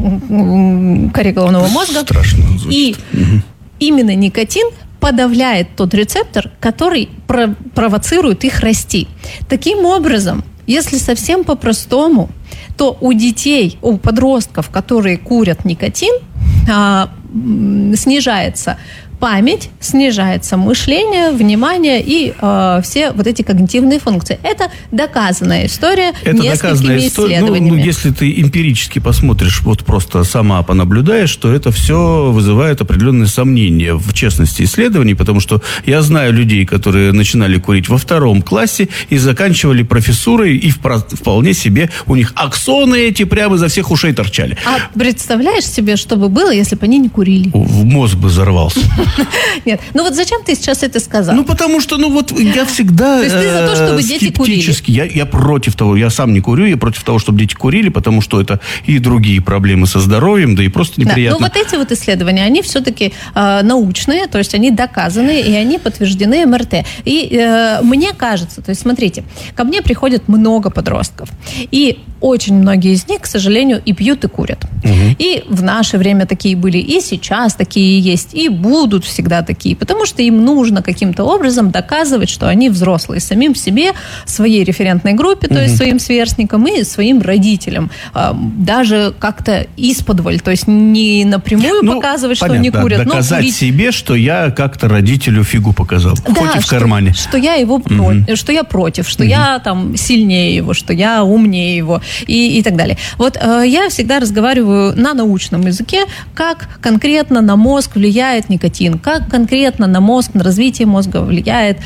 Speaker 2: нашем коре головного мозга.
Speaker 1: Страшно звучит.
Speaker 2: И угу. именно никотин подавляет тот рецептор, который про- провоцирует их расти. Таким образом, если совсем по-простому, то у детей, у подростков, которые курят никотин, а, снижается память, снижается мышление, внимание и э, все вот эти когнитивные функции. Это доказанная история
Speaker 1: Это
Speaker 2: несколькими исследованиями.
Speaker 1: Ну, ну, если ты эмпирически посмотришь, вот просто сама понаблюдаешь, то это все вызывает определенные сомнения в честности исследований, потому что я знаю людей, которые начинали курить во втором классе и заканчивали профессурой, и вполне себе у них аксоны эти прямо изо всех ушей торчали.
Speaker 2: А представляешь себе, что бы было, если бы они не курили?
Speaker 1: В мозг бы взорвался.
Speaker 2: Нет, ну вот зачем ты сейчас это сказал?
Speaker 1: Ну, потому что, ну вот, я всегда
Speaker 2: то есть ты за то, чтобы дети курили?
Speaker 1: Я, я против того, я сам не курю, я против того, чтобы дети курили, потому что это и другие проблемы со здоровьем, да и просто неприятно.
Speaker 2: Да, но вот эти вот исследования, они все-таки э, научные, то есть они доказаны, и они подтверждены эм эр тэ. И э, мне кажется, то есть смотрите, ко мне приходит много подростков, и очень многие из них, к сожалению, и пьют, и курят. Угу. И в наше время такие были, и сейчас такие есть, и будут всегда такие, потому что им нужно каким-то образом доказывать, что они взрослые, самим себе, своей референтной группе, то угу. есть своим сверстникам и своим родителям. Даже как-то исподволь, то есть не напрямую ну, показывать, понятно, что они курят,
Speaker 1: доказать но курить... себе, что я как-то родителю фигу показал, да, хоть и в
Speaker 2: что,
Speaker 1: кармане.
Speaker 2: Что я его угу. против, что я против, что угу. я там сильнее его, что я умнее его и, и так далее. Вот э, я всегда разговариваю на научном языке, как конкретно на мозг влияет никотин, как конкретно на мозг, на развитие мозга влияет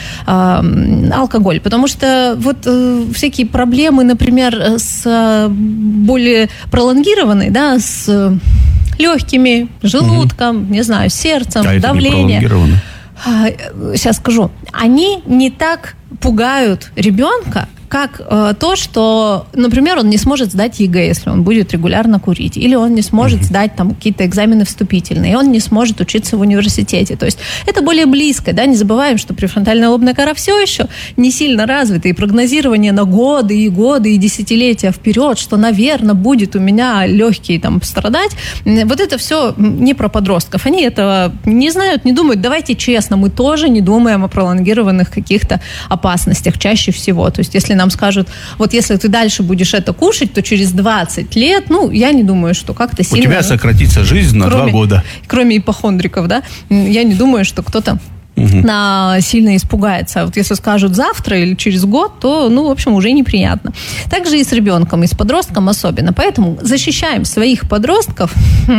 Speaker 2: э, алкоголь. Потому что вот э, всякие проблемы, например, с э, более пролонгированной, да, с легкими, желудком, угу. не знаю, сердцем,
Speaker 1: а
Speaker 2: давлением. Сейчас скажу. Они не так пугают ребенка, как э, то, что, например, он не сможет сдать ЕГЭ, если он будет регулярно курить, или он не сможет mm-hmm. сдать там какие-то экзамены вступительные, и он не сможет учиться в университете. То есть это более близко, да, не забываем, что префронтальная лобная кора все еще не сильно развита, и прогнозирование на годы и годы и десятилетия вперед, что, наверное, будет у меня легкие там страдать, вот это все не про подростков. Они этого не знают, не думают. Давайте честно, мы тоже не думаем о пролонгированных каких-то опасностях чаще всего. То есть если нам скажут, вот если ты дальше будешь это кушать, то через двадцать лет, ну, я не думаю, что как-то сильно...
Speaker 1: У тебя сократится жизнь на
Speaker 2: кроме,
Speaker 1: два года.
Speaker 2: Кроме ипохондриков, да, я не думаю, что кто-то угу. на, сильно испугается. Вот если скажут завтра или через год, то, ну, в общем, уже неприятно. Также и с ребенком, и с подростком особенно. Поэтому защищаем своих подростков.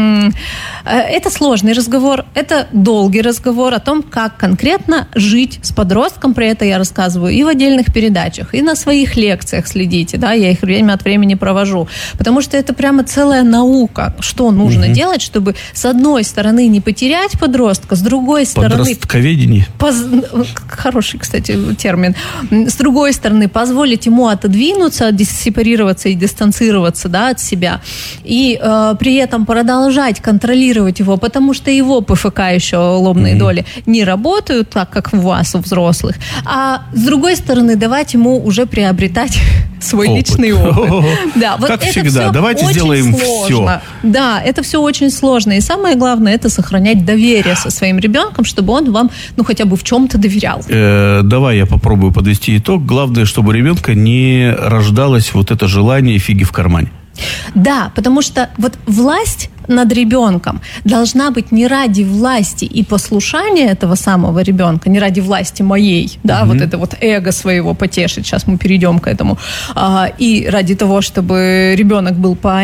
Speaker 2: Это сложный разговор, это долгий разговор о том, как конкретно жить с подростком. Про это я рассказываю и в отдельных передачах, и на своих лекциях следите, да, я их время от времени провожу. Потому что это прямо целая наука, что нужно угу. делать, чтобы с одной стороны не потерять подростка, с другой стороны...
Speaker 1: Подростковедение Позволение.
Speaker 2: Поз... Хороший, кстати, термин. С другой стороны, позволить ему отодвинуться, сепарироваться и дистанцироваться, да, от себя. И э, при этом продолжать контролировать его, потому что его ПФК еще лобные mm-hmm. доли не работают так, как у вас, у взрослых. А с другой стороны, давать ему уже приобретать свой опыт. Личный опыт.
Speaker 1: Да, вот как всегда, давайте сделаем
Speaker 2: сложно.
Speaker 1: Все.
Speaker 2: Да, это все очень сложно. И самое главное, это сохранять доверие со своим ребенком, чтобы он вам, ну, хотя бы в чем-то доверял.
Speaker 1: Э, давай я попробую подвести итог. Главное, чтобы у ребенка не рождалось вот это желание фиги в кармане.
Speaker 2: Да, потому что вот власть над ребенком должна быть не ради власти и послушания этого самого ребенка, не ради власти моей, да, mm-hmm. вот это вот эго своего потешить, сейчас мы перейдем к этому, а, и ради того, чтобы ребенок был по...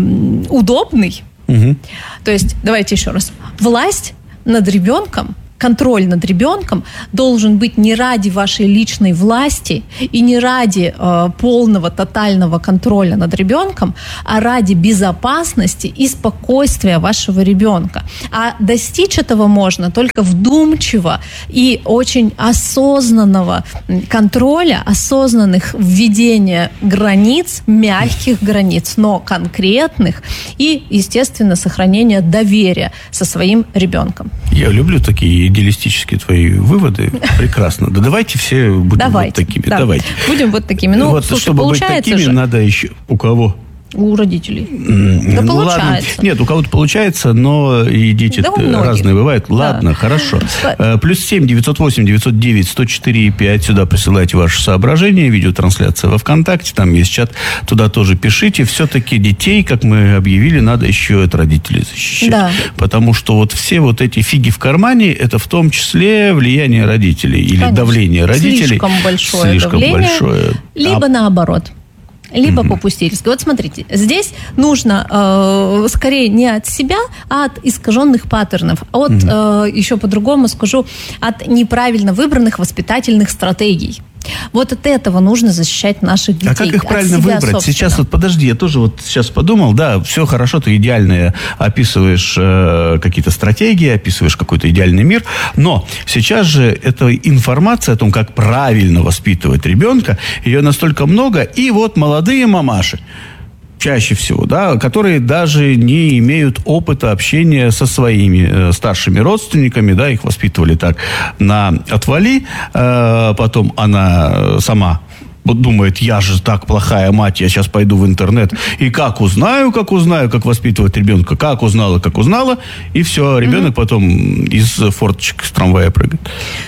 Speaker 2: удобный. Mm-hmm. То есть, давайте еще раз. Власть над ребенком, контроль над ребенком должен быть не ради вашей личной власти и не ради э, полного, тотального контроля над ребенком, а ради безопасности и спокойствия вашего ребенка. А достичь этого можно только вдумчиво и очень осознанного контроля, осознанных введения границ, мягких границ, но конкретных, и, естественно, сохранения доверия со своим ребенком.
Speaker 1: Я люблю такие идеалистические твои выводы. Прекрасно. Да давайте все будем
Speaker 2: давайте,
Speaker 1: вот такими.
Speaker 2: Да.
Speaker 1: Давайте.
Speaker 2: Будем вот такими. Ну,
Speaker 1: вот,
Speaker 2: слушай,
Speaker 1: чтобы быть такими,
Speaker 2: же...
Speaker 1: надо еще... У кого?
Speaker 2: У родителей.
Speaker 1: Mm,
Speaker 2: да
Speaker 1: ну,
Speaker 2: получается.
Speaker 1: Ладно. Нет, у кого-то получается, но и дети да разные бывают. Ладно, да. Хорошо. Плюс семь девятьсот восемь девятьсот девять сто четыре пять. Сюда присылайте ваши соображения. Видеотрансляция во ВКонтакте. Там есть чат. Туда тоже пишите. Все-таки детей, как мы объявили, надо еще от родителей защищать. Да. Потому что вот все вот эти фиги в кармане, это в том числе влияние родителей. Или Конечно. Давление родителей.
Speaker 2: Слишком большое
Speaker 1: Слишком
Speaker 2: давление.
Speaker 1: Большое.
Speaker 2: Либо а... наоборот. Либо mm-hmm. попустительски. Вот смотрите, здесь нужно э, скорее не от себя, а от искаженных паттернов. От, mm-hmm. э, еще по-другому скажу, от неправильно выбранных воспитательных стратегий. Вот от этого нужно защищать наших детей.
Speaker 1: А как их правильно выбрать?
Speaker 2: Собственно.
Speaker 1: Сейчас вот подожди, я тоже вот сейчас подумал, да, все хорошо, ты идеально описываешь э, какие-то стратегии, описываешь какой-то идеальный мир, но сейчас же эта информация о том, как правильно воспитывать ребенка, ее настолько много, и вот молодые мамаши, чаще всего, да, которые даже не имеют опыта общения со своими э, старшими родственниками, да, их воспитывали так на отвали, э, потом она сама вот думает, я же так плохая мать, я сейчас пойду в интернет, и как узнаю, как узнаю, как воспитывать ребенка, как узнала, как узнала, и все, ребенок mm-hmm. потом из форточек с трамвая прыгает.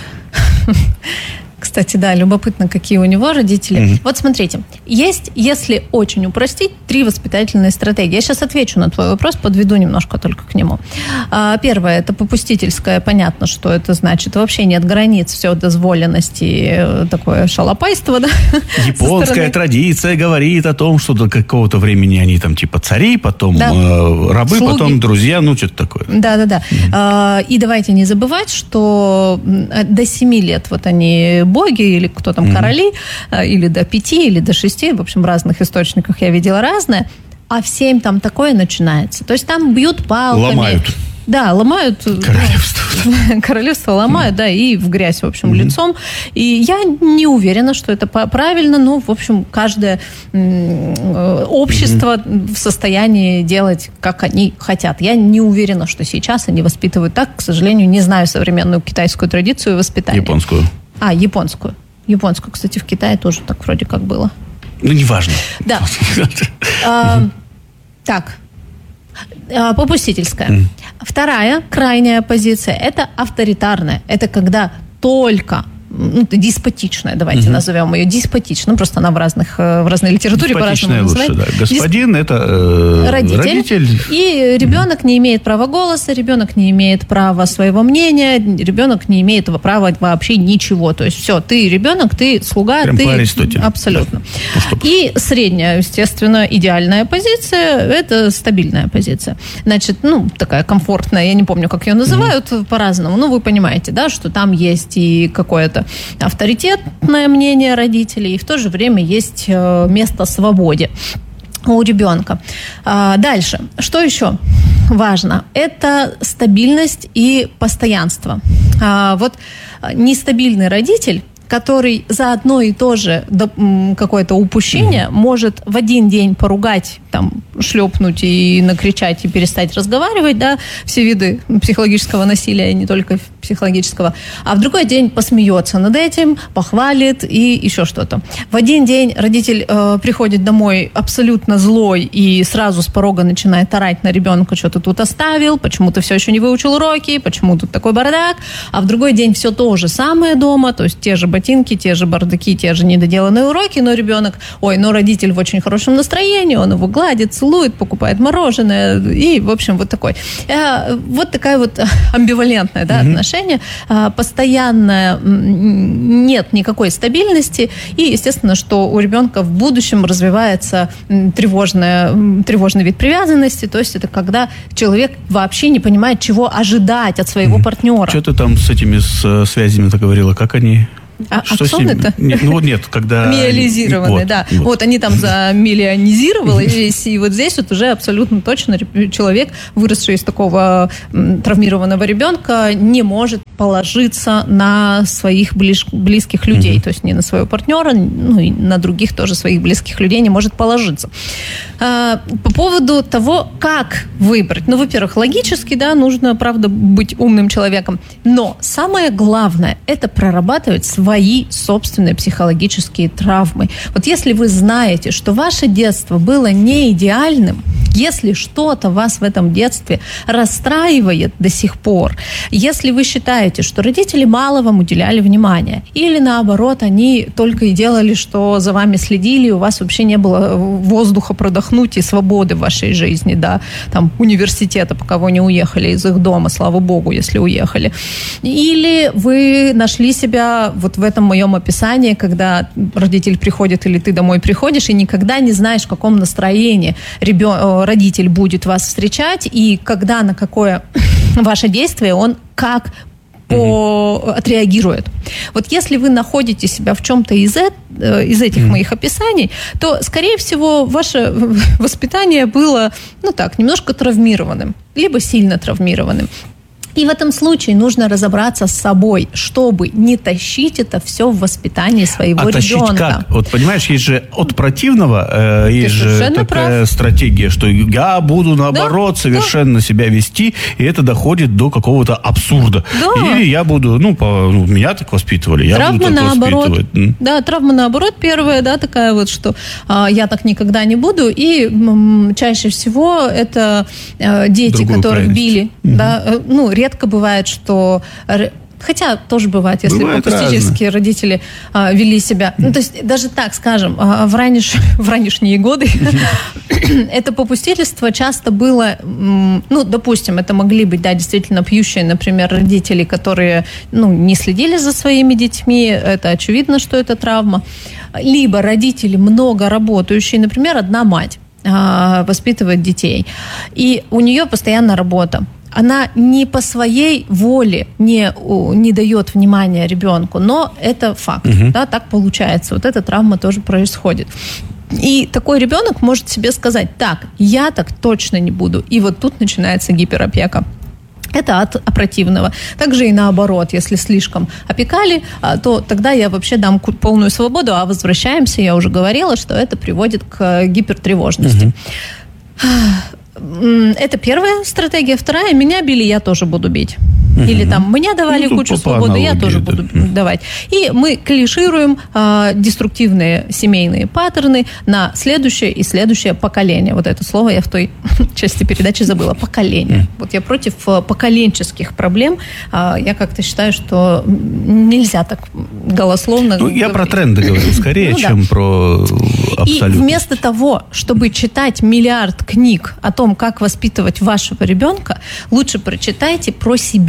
Speaker 2: Кстати, да, любопытно, какие у него родители. Mm-hmm. Вот смотрите, есть, если очень упростить, три воспитательные стратегии. Я сейчас отвечу на твой вопрос, подведу немножко только к нему. А, первое, это попустительское. Понятно, что это значит. Вообще нет границ, все дозволенности, такое шалопайство, да?
Speaker 1: Японская традиция говорит о том, что до какого-то времени они там типа цари, потом да. э, рабы, слуги. Потом друзья, ну что-то такое.
Speaker 2: Да-да-да. Mm-hmm. А, и давайте не забывать, что до семи лет вот они боги или кто там, mm-hmm. короли, или до пяти, или до шести, в общем, в разных источниках я видела разное, а в семь там такое начинается. То есть там бьют палками.
Speaker 1: Ломают.
Speaker 2: Да, ломают. Королевство. Королевство ломают, mm-hmm. да, и в грязь, в общем, mm-hmm. лицом. И я не уверена, что это правильно, но, в общем, каждое общество mm-hmm. в состоянии делать, как они хотят. Я не уверена, что сейчас они воспитывают так. К сожалению, не знаю современную китайскую традицию воспитания.
Speaker 1: Японскую.
Speaker 2: А, японскую. Японскую, кстати, в Китае тоже так вроде как было.
Speaker 1: Ну, неважно.
Speaker 2: Да. а, так. А, попустительская. Mm. Вторая, крайняя позиция, это авторитарная. Это когда только... Ну, деспотичная, давайте mm-hmm. назовем ее деспотичной. Ну, просто она в, разных, в разной литературе по-разному называется.
Speaker 1: Да. Господин Дисп... это э, родитель,
Speaker 2: родитель. И ребенок mm-hmm. не имеет права голоса, ребенок не имеет права своего мнения, ребенок не имеет права вообще ничего. То есть все, ты ребенок, ты слуга,
Speaker 1: прям
Speaker 2: ты...
Speaker 1: по Аристотелю.
Speaker 2: Абсолютно.
Speaker 1: Да. Ну,
Speaker 2: и средняя, естественно, идеальная позиция, это стабильная позиция. Значит, ну, такая комфортная, я не помню, как ее называют mm-hmm. по-разному, но вы понимаете, да, что там есть и какое-то авторитетное мнение родителей, и в то же время есть место свободе. у ребенка. Дальше. Что еще важно? Это стабильность и постоянство. Вот нестабильный родитель, который за одно и то же какое-то упущение mm-hmm. может в один день поругать, там, шлепнуть и накричать и перестать разговаривать, да, все виды психологического насилия, не только психологического, а в другой день посмеется над этим, похвалит и еще что-то. В один день родитель э, приходит домой абсолютно злой и сразу с порога начинает орать на ребенка, что ты тут оставил, почему ты все еще не выучил уроки, почему тут такой бардак, а в другой день все то же самое дома, то есть те же ботинки, те же бардаки, те же недоделанные уроки, но ребенок, ой, но родитель в очень хорошем настроении, он его гладит, целует, покупает мороженое, и, в общем, вот такой. Вот такая вот амбивалентная, да, mm-hmm. отношение, постоянно нет никакой стабильности, и, естественно, что у ребенка в будущем развивается тревожная, тревожный вид привязанности, то есть это когда человек вообще не понимает, чего ожидать от своего mm-hmm. партнера.
Speaker 1: Что ты там с этими с связями-то говорила, как они...
Speaker 2: А что аксоны-то?
Speaker 1: Нет, ну нет, когда...
Speaker 2: Миелизированные, вот, да. Вот. вот они там замиллионизировались, и вот здесь вот уже абсолютно точно человек, выросший из такого травмированного ребенка, не может положиться на своих ближ... близких людей, mm-hmm. то есть не на своего партнера, ну и на других тоже своих близких людей не может положиться. А, по поводу того, как выбрать. Ну, во-первых, логически, да, нужно, правда, быть умным человеком, но самое главное – это прорабатывать свои собственные психологические травмы. Вот если вы знаете, что ваше детство было не идеальным, если что-то вас в этом детстве расстраивает до сих пор, если вы считаете, что родители мало вам уделяли внимания, или наоборот, они только и делали, что за вами следили, у вас вообще не было воздуха продохнуть и свободы в вашей жизни, да, там, университета, пока вы не уехали из их дома, слава богу, если уехали. Или вы нашли себя вот в этом моем описании, когда родитель приходит или ты домой приходишь, и никогда не знаешь, в каком настроении ребен... родитель будет вас встречать, и когда, на какое ваше действие он как по... отреагирует. Вот если вы находите себя в чем-то из, э... из этих mm-hmm. моих описаний, то, скорее всего, ваше воспитание было, ну так, немножко травмированным, либо сильно травмированным. И в этом случае нужно разобраться с собой, чтобы не тащить это все в воспитании своего
Speaker 1: а
Speaker 2: ребенка.
Speaker 1: Тащить как? Вот понимаешь, есть же от противного, э, есть же такая прав. стратегия, что я буду наоборот да, совершенно да. себя вести, и это доходит до какого-то абсурда. Да. Или я буду, ну, по, ну, меня так воспитывали, я
Speaker 2: травма
Speaker 1: буду так
Speaker 2: наоборот,
Speaker 1: воспитывать.
Speaker 2: Да, травма наоборот первая, да, такая вот, что а, я так никогда не буду, и м, чаще всего это а, дети, Другую которых крайность. били, угу. да, ну, редко бывает, что... Хотя тоже бывает, если бывает попустительские разно. родители а, вели себя... Ну, то есть, даже так, скажем, а, в, ранеш... в ранешние годы это попустительство часто было... Ну, допустим, это могли быть, да, действительно пьющие, например, родители, которые, ну, не следили за своими детьми. Это очевидно, что это травма. Либо родители много работающие, например, одна мать а, воспитывает детей. И у нее постоянно работа. Она не по своей воле не, не дает внимания ребенку, но это факт, угу. да, так получается. Вот эта травма тоже происходит. И такой ребенок может себе сказать: так, я так точно не буду. И вот тут начинается гиперопека. Это от противного. Также и наоборот, если слишком опекали, то тогда я вообще дам полную свободу, а возвращаемся, я уже говорила, что это приводит к гипертревожности. Угу. Это первая стратегия. Вторая: меня били, я тоже буду бить. Угу. Или там меня давали ну, кучу свободы, я тоже это. буду давать. И мы клишируем э, деструктивные семейные паттерны на следующее и следующее поколение. Вот это слово я в той части передачи забыла. Поколение. Mm. Вот я против поколенческих проблем. Э, я как-то считаю, что нельзя так голословно
Speaker 1: ну,
Speaker 2: говорить.
Speaker 1: Я про тренды говорю скорее, ну, чем да. про абсолютно. И
Speaker 2: вместо того, чтобы читать миллиард книг о том, как воспитывать вашего ребенка, лучше прочитайте про себя.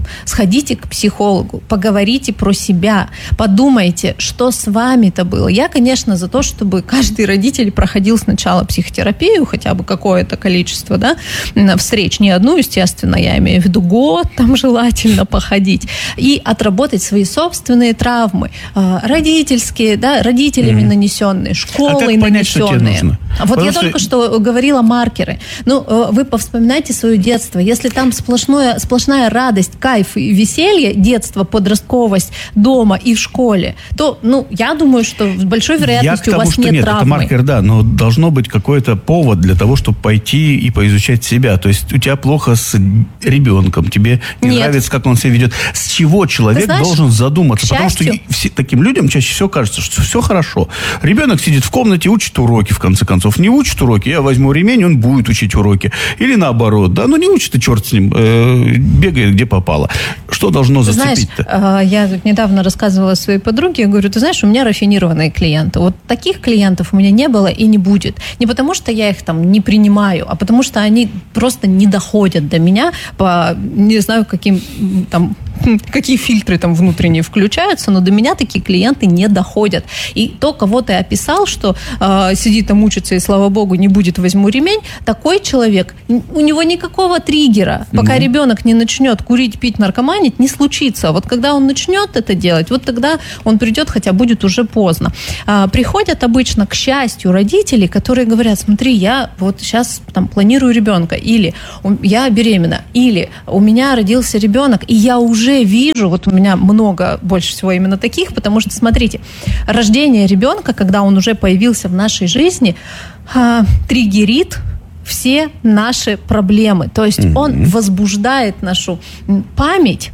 Speaker 2: сходите к психологу, поговорите про себя, подумайте, что с вами-то было. Я, конечно, за то, чтобы каждый родитель проходил сначала психотерапию, хотя бы какое-то количество, да, встреч, не одну, естественно, я имею в виду год, там желательно походить, и отработать свои собственные травмы, родительские, да, родителями mm-hmm. нанесенные, школой а нанесенные. Вот Потому я что... только что говорила маркеры. Ну, вы повспоминайте свое детство. Если там сплошное, сплошная радость, кайф и веселье, детство, подростковость дома и в школе, то, ну, я думаю, что с большой вероятностью
Speaker 1: тому,
Speaker 2: у вас нет,
Speaker 1: нет
Speaker 2: травмы.
Speaker 1: Это маркер, да, но должно быть какой-то повод для того, чтобы пойти и поизучать себя. То есть у тебя плохо с ребенком, тебе не нет. нравится, как он себя ведет. С чего человек знаешь, должен задуматься? Потому что все, таким людям чаще всего кажется, что все хорошо. Ребенок сидит в комнате, учит уроки, в конце концов. Не учит уроки, я возьму ремень, он будет учить уроки. Или наоборот, да, ну не учит, и черт с ним, э, бегает где попало. Что должно зацепить-то?
Speaker 2: Знаешь, я тут недавно рассказывала своей подруге, я говорю, ты знаешь, у меня рафинированные клиенты. Вот таких клиентов у меня не было и не будет. Не потому, что я их там не принимаю, а потому, что они просто не доходят до меня по, не знаю, каким там, какие фильтры там внутренние включаются, но до меня такие клиенты не доходят. И то, кого ты описал, что э, сидит там, учится, и, слава богу, не будет, возьму ремень, такой человек, у него никакого триггера, пока mm-hmm. ребенок не начнет курить, пить, наркоманить, не случится. Вот когда он начнет это делать, вот тогда он придет, хотя будет уже поздно. А, приходят обычно, к счастью, родители, которые говорят, смотри, я вот сейчас там планирую ребенка, или я беременна, или у меня родился ребенок, и я уже вижу, вот у меня много, больше всего именно таких, потому что, смотрите, рождение ребенка, когда он уже появился в нашей жизни, а, триггерит все наши проблемы. То есть mm-hmm. он возбуждает нашу память,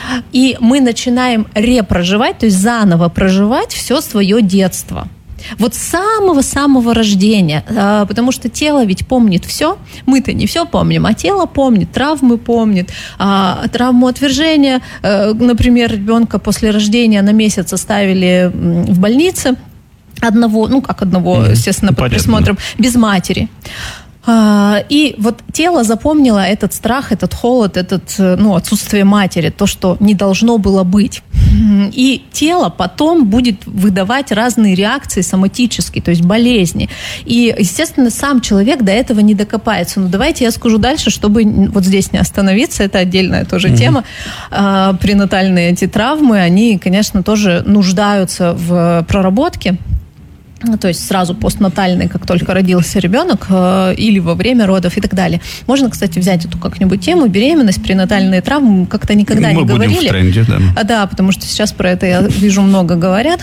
Speaker 2: и мы начинаем репроживать, то есть заново проживать все свое детство. Вот с самого-самого рождения, потому что тело ведь помнит все, мы-то не все помним, а тело помнит, травмы помнит, травму отвержения, например, ребенка после рождения на месяц оставили в больнице, одного, ну как одного, естественно, под присмотром, без матери. И вот тело запомнило этот страх, этот холод, этот, ну, отсутствие матери, то, что не должно было быть. И тело потом будет выдавать разные реакции соматические, то есть болезни. И, естественно, сам человек до этого не докопается. Но давайте я скажу дальше, чтобы вот здесь не остановиться, это отдельная тоже mm-hmm. тема. Пренатальные эти травмы, они, конечно, тоже нуждаются в проработке. То есть сразу постнатальный, как только родился ребенок, э, или во время родов и так далее. Можно, кстати, взять эту как-нибудь тему, беременность, пренатальные травмы, как-то никогда Мы не говорили. Мы будем в тренде, да. А, да, потому что сейчас про это, я вижу, много говорят.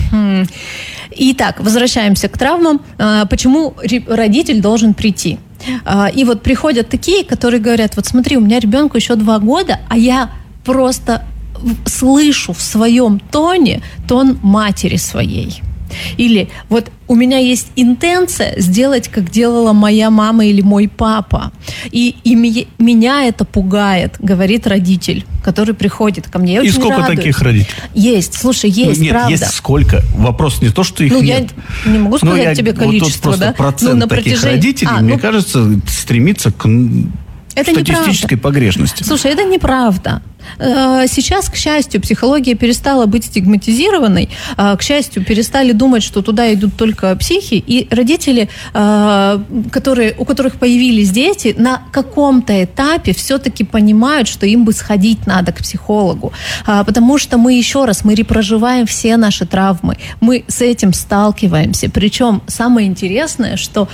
Speaker 2: Итак, возвращаемся к травмам. Почему родитель должен прийти? И вот приходят такие, которые говорят, вот смотри, у меня ребенку еще два года, а я просто слышу в своем тоне тон матери своей. Или вот у меня есть интенция сделать, как делала моя мама или мой папа. И, и ми, меня это пугает, говорит родитель, который приходит ко мне. Я
Speaker 1: и сколько радуюсь. Таких родителей?
Speaker 2: Есть, слушай, есть, ну, нет, правда.
Speaker 1: Есть сколько? Вопрос не то, что их
Speaker 2: ну,
Speaker 1: нет.
Speaker 2: Я не могу сказать
Speaker 1: я,
Speaker 2: тебе количество,
Speaker 1: вот
Speaker 2: да?
Speaker 1: Процент
Speaker 2: ну, на
Speaker 1: таких
Speaker 2: протяжении...
Speaker 1: родителей, а, мне ну... кажется, стремится к
Speaker 2: это
Speaker 1: статистической
Speaker 2: неправда.
Speaker 1: Погрешности.
Speaker 2: Слушай, это неправда. Сейчас, к счастью, психология перестала быть стигматизированной. К счастью, перестали думать, что туда идут только психи. И родители, которые, у которых появились дети, на каком-то этапе все-таки понимают, что им бы сходить надо к психологу. Потому что мы, еще раз, мы репроживаем все наши травмы. Мы с этим сталкиваемся. Причем самое интересное, что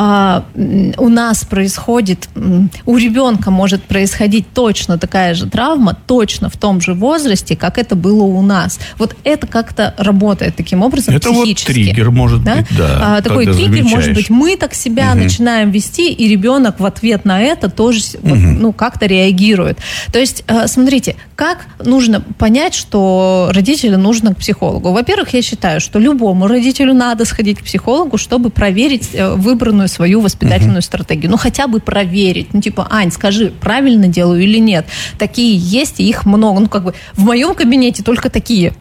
Speaker 2: у нас происходит, у ребенка может происходить точно такая же травма, точно в том же возрасте, как это было у нас. Вот это как-то работает таким образом
Speaker 1: это
Speaker 2: психически.
Speaker 1: Это вот триггер может да? быть, да.
Speaker 2: А, такой триггер замечаешь. Может быть, мы так себя угу. начинаем вести, и ребенок в ответ на это тоже угу. вот, ну, как-то реагирует. То есть, смотрите, как нужно понять, что родителю нужно к психологу? Во-первых, я считаю, что любому родителю надо сходить к психологу, чтобы проверить выбранную свою воспитательную угу. стратегию. Ну, хотя бы проверить. Ну, типа, Ань, скажи, правильно делаю или нет? Такие есть, и их много. Ну, как бы в моем кабинете только такие.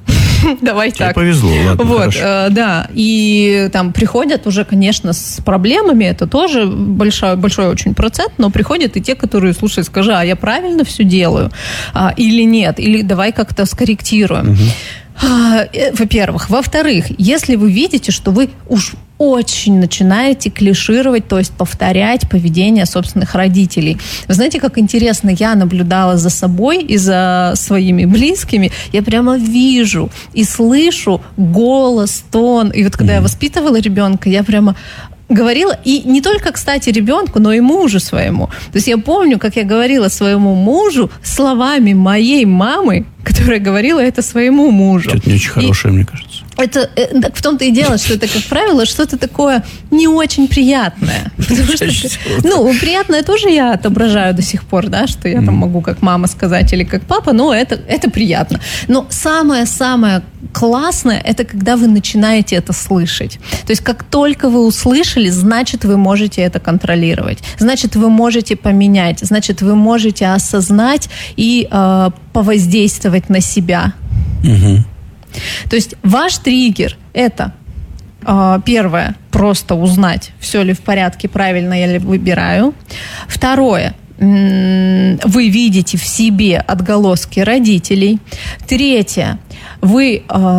Speaker 2: Давай
Speaker 1: Тебе
Speaker 2: так.
Speaker 1: повезло, ладно,
Speaker 2: Вот,
Speaker 1: хорошо.
Speaker 2: э, да. И там приходят уже, конечно, с проблемами. Это тоже большой, большой очень процент, но приходят и те, которые, слушай, скажи, а я правильно все делаю? А, или нет? Или давай как-то скорректируем.
Speaker 1: Угу.
Speaker 2: А, э, во-первых. Во-вторых, если вы видите, что вы уж очень начинаете клишировать, то есть повторять поведение собственных родителей. Вы знаете, как интересно, я наблюдала за собой и за своими близкими. Я прямо вижу и слышу голос, тон. И вот когда mm-hmm. я воспитывала ребенка, я прямо говорила, и не только, кстати, ребенку, но и мужу своему. То есть я помню, как я говорила своему мужу словами моей мамы, которая говорила это своему мужу.
Speaker 1: Это не очень хорошее,
Speaker 2: и
Speaker 1: мне кажется.
Speaker 2: Это, так в том-то и дело, что это, как правило, что-то такое не очень приятное. Потому что, ну, приятное тоже я отображаю до сих пор, да, что я там могу как мама сказать или как папа, но это, это приятно. Но самое-самое классное, это когда вы начинаете это слышать. То есть как только вы услышали, значит, вы можете это контролировать. Значит, вы можете поменять. Значит, вы можете осознать и э, повоздействовать на себя.
Speaker 1: Угу.
Speaker 2: То есть ваш триггер – это э, первое, просто узнать, все ли в порядке, правильно я ли выбираю. Второе, м- вы видите в себе отголоски родителей. Третье, вы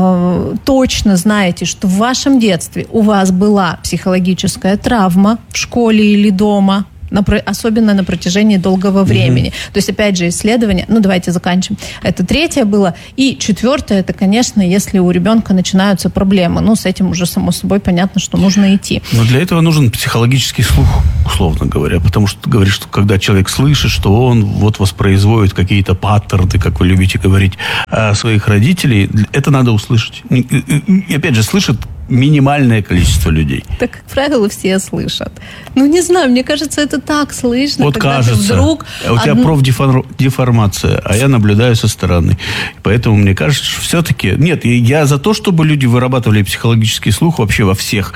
Speaker 2: э, точно знаете, что в вашем детстве у вас была психологическая травма в школе или дома, особенно на протяжении долгого времени. Mm-hmm. То есть, опять же, исследования, ну, давайте заканчиваем. Это третье было. И четвертое, это, конечно, если у ребенка начинаются проблемы. Ну, с этим уже, само собой, понятно, что нужно идти.
Speaker 1: Но для этого нужен психологический слух, условно говоря. Потому что ты говоришь, что когда человек слышит, что он вот воспроизводит какие-то паттерны, как вы любите говорить, своих родителей, это надо услышать. И, опять же, слышит минимальное количество людей.
Speaker 2: Так, как правило, все слышат. Ну, не знаю, мне кажется, это так слышно.
Speaker 1: Вот
Speaker 2: когда
Speaker 1: кажется.
Speaker 2: Ты вдруг...
Speaker 1: У тебя
Speaker 2: одну...
Speaker 1: профдеформация, а я наблюдаю со стороны. Поэтому мне кажется, что все-таки... Нет, я за то, чтобы люди вырабатывали психологический слух вообще во всех,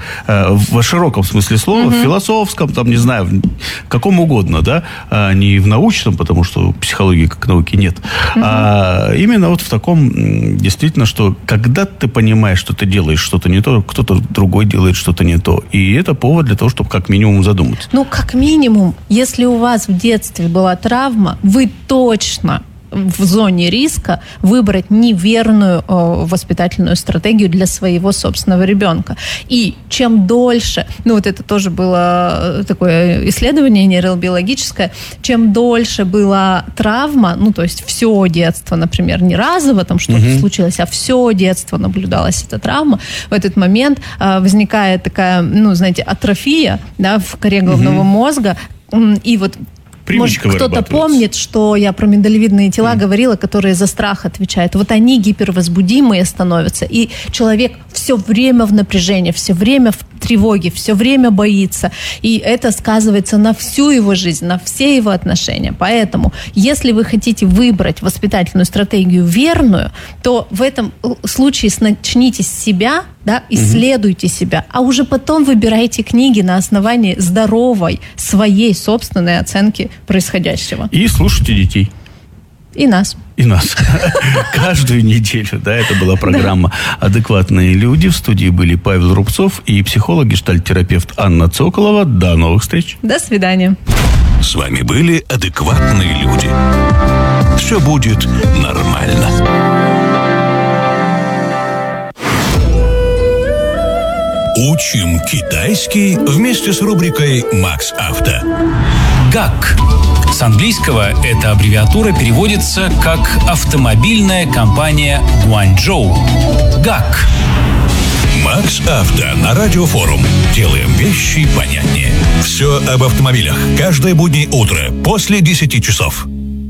Speaker 1: в широком смысле слова, угу. в философском, там, не знаю, в каком угодно, да, а не в научном, потому что психологии как науки нет. Угу. А именно вот в таком, действительно, что когда ты понимаешь, что ты делаешь что-то не то, кто-то другой делает что-то не то. И это повод для того, чтобы как минимум задуматься.
Speaker 2: Ну, как минимум, если у вас в детстве была травма, вы точно в зоне риска выбрать неверную э, воспитательную стратегию для своего собственного ребенка. И чем дольше, ну вот это тоже было такое исследование нейробиологическое, чем дольше была травма, ну то есть все детство, например, не разово там что-то угу. случилось, а все детство наблюдалась эта травма, в этот момент э, возникает такая, ну знаете, атрофия, да, в коре головного угу. мозга, и вот может, кто-то помнит, что я про миндалевидные тела mm. говорила, которые за страх отвечают. Вот они гипервозбудимые становятся, и человек все время в напряжении, все время в тревоге, все время боится. И это сказывается на всю его жизнь, на все его отношения. Поэтому, если вы хотите выбрать воспитательную стратегию верную, то в этом случае начните с себя, да, исследуйте mm-hmm. себя, а уже потом выбирайте книги на основании здоровой, своей собственной оценки происходящего.
Speaker 1: И слушайте детей.
Speaker 2: И нас.
Speaker 1: И нас. Каждую неделю, да, это была программа «Адекватные люди». В студии были Павел Рубцов и психолог, гештальт-терапевт Анна Цоколова. До новых встреч.
Speaker 2: До свидания.
Speaker 6: С вами были «Адекватные люди». Все будет нормально. Учим китайский вместе с рубрикой «Макс Авто».
Speaker 7: гак. С английского эта аббревиатура переводится как «Автомобильная компания Гуанчжоу». гак.
Speaker 6: Макс Авто на Радиофорум. Делаем вещи понятнее. Все об автомобилях. Каждое буднее утро после десяти часов.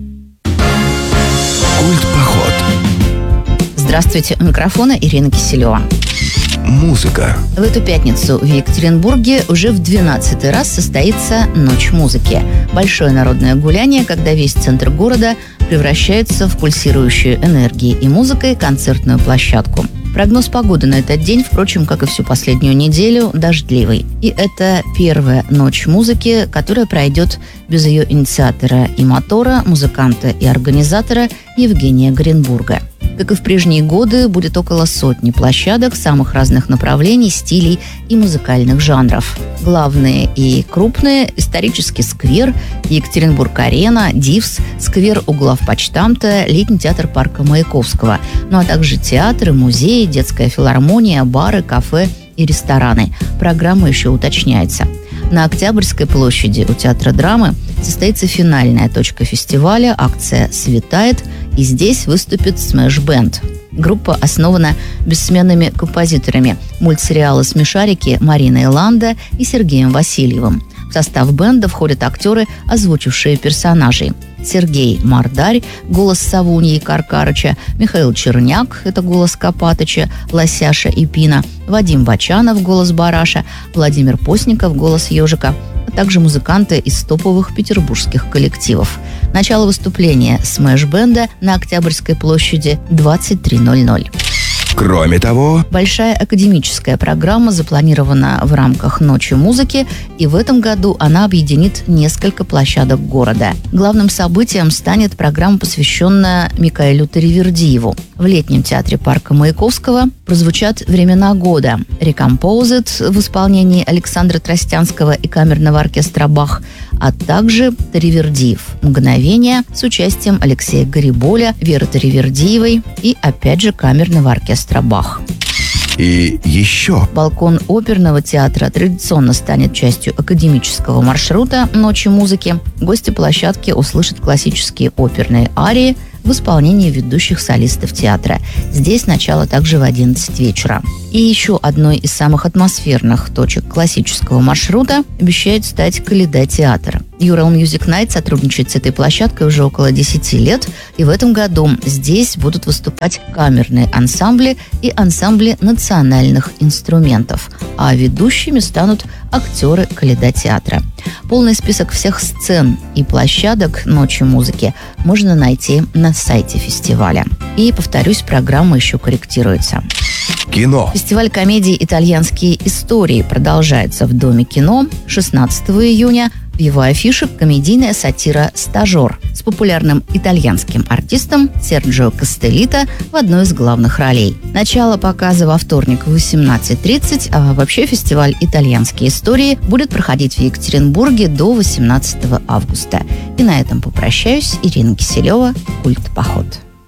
Speaker 3: Культ-поход.
Speaker 8: Здравствуйте, у микрофона Ирина Киселева.
Speaker 3: Музыка.
Speaker 8: В эту пятницу в Екатеринбурге уже в двенадцатый раз состоится Ночь музыки. Большое народное гуляние, когда весь центр города превращается в пульсирующую энергией и музыкой концертную площадку. Прогноз погоды на этот день, впрочем, как и всю последнюю неделю, дождливый. И это первая Ночь музыки, которая пройдет без ее инициатора и мотора, музыканта и организатора Евгения Гринбурга. Как и в прежние годы, будет около сотни площадок самых разных направлений, стилей и музыкальных жанров. Главные и крупные – исторический сквер, Екатеринбург-арена, Дивс, сквер у главпочтамта, летний театр парка Маяковского, ну а также театры, музеи, детская филармония, бары, кафе и рестораны. Программа еще уточняется. На Октябрьской площади у Театра драмы состоится финальная точка фестиваля, акция «Светает», и здесь выступит Smash Band. Группа основана бессменными композиторами мультсериала «Смешарики» Мариной Ланда и Сергеем Васильевым. В состав бенда входят актеры, озвучившие персонажей. Сергей Мордарь, голос Савуньи и Каркарыча, Михаил Черняк, это голос Копатыча, Лосяша и Пина, Вадим Бачанов, голос Бараша, Владимир Постников, голос Ежика, а также музыканты из топовых петербургских коллективов. Начало выступления Смэш-бенда на Октябрьской площади двадцать три ноль ноль.
Speaker 3: Кроме того,
Speaker 8: большая академическая программа запланирована в рамках Ночи музыки, и в этом году она объединит несколько площадок города. Главным событием станет программа, посвященная Микаэлю Таривердиеву. В летнем театре парка Маяковского прозвучат «Времена года», «Рекомпозит» в исполнении Александра Тростянского и камерного оркестра «Бах», а также Таривердиев «Мгновение» с участием Алексея Гариболя, Веры Таривердиевой и, опять же, камерного оркестра «Бах».
Speaker 3: и еще
Speaker 8: Балкон оперного театра традиционно станет частью академического маршрута «Ночи музыки». Гости площадки услышат классические оперные арии в исполнении ведущих солистов театра. Здесь начало также в одиннадцать вечера. И еще одной из самых атмосферных точек классического маршрута обещает стать Коляда театр. Ural Music Night сотрудничает с этой площадкой уже около десяти лет, и в этом году здесь будут выступать камерные ансамбли и ансамбли национальных инструментов, а ведущими станут актеры Коляда театра. Полный список всех сцен и площадок «Ночи музыки» можно найти на сайте фестиваля. И, повторюсь, программа еще корректируется.
Speaker 3: кино.
Speaker 8: Фестиваль комедии «Итальянские истории» продолжается в Доме кино шестнадцатого июня. В его афише комедийная сатира «Стажер» с популярным итальянским артистом Серджио Кастеллито в одной из главных ролей. Начало показа во вторник в восемнадцать тридцать, а вообще фестиваль «Итальянские истории» будет проходить в Екатеринбурге до восемнадцатого августа. И на этом попрощаюсь. Ирина Киселева, «Культ Поход».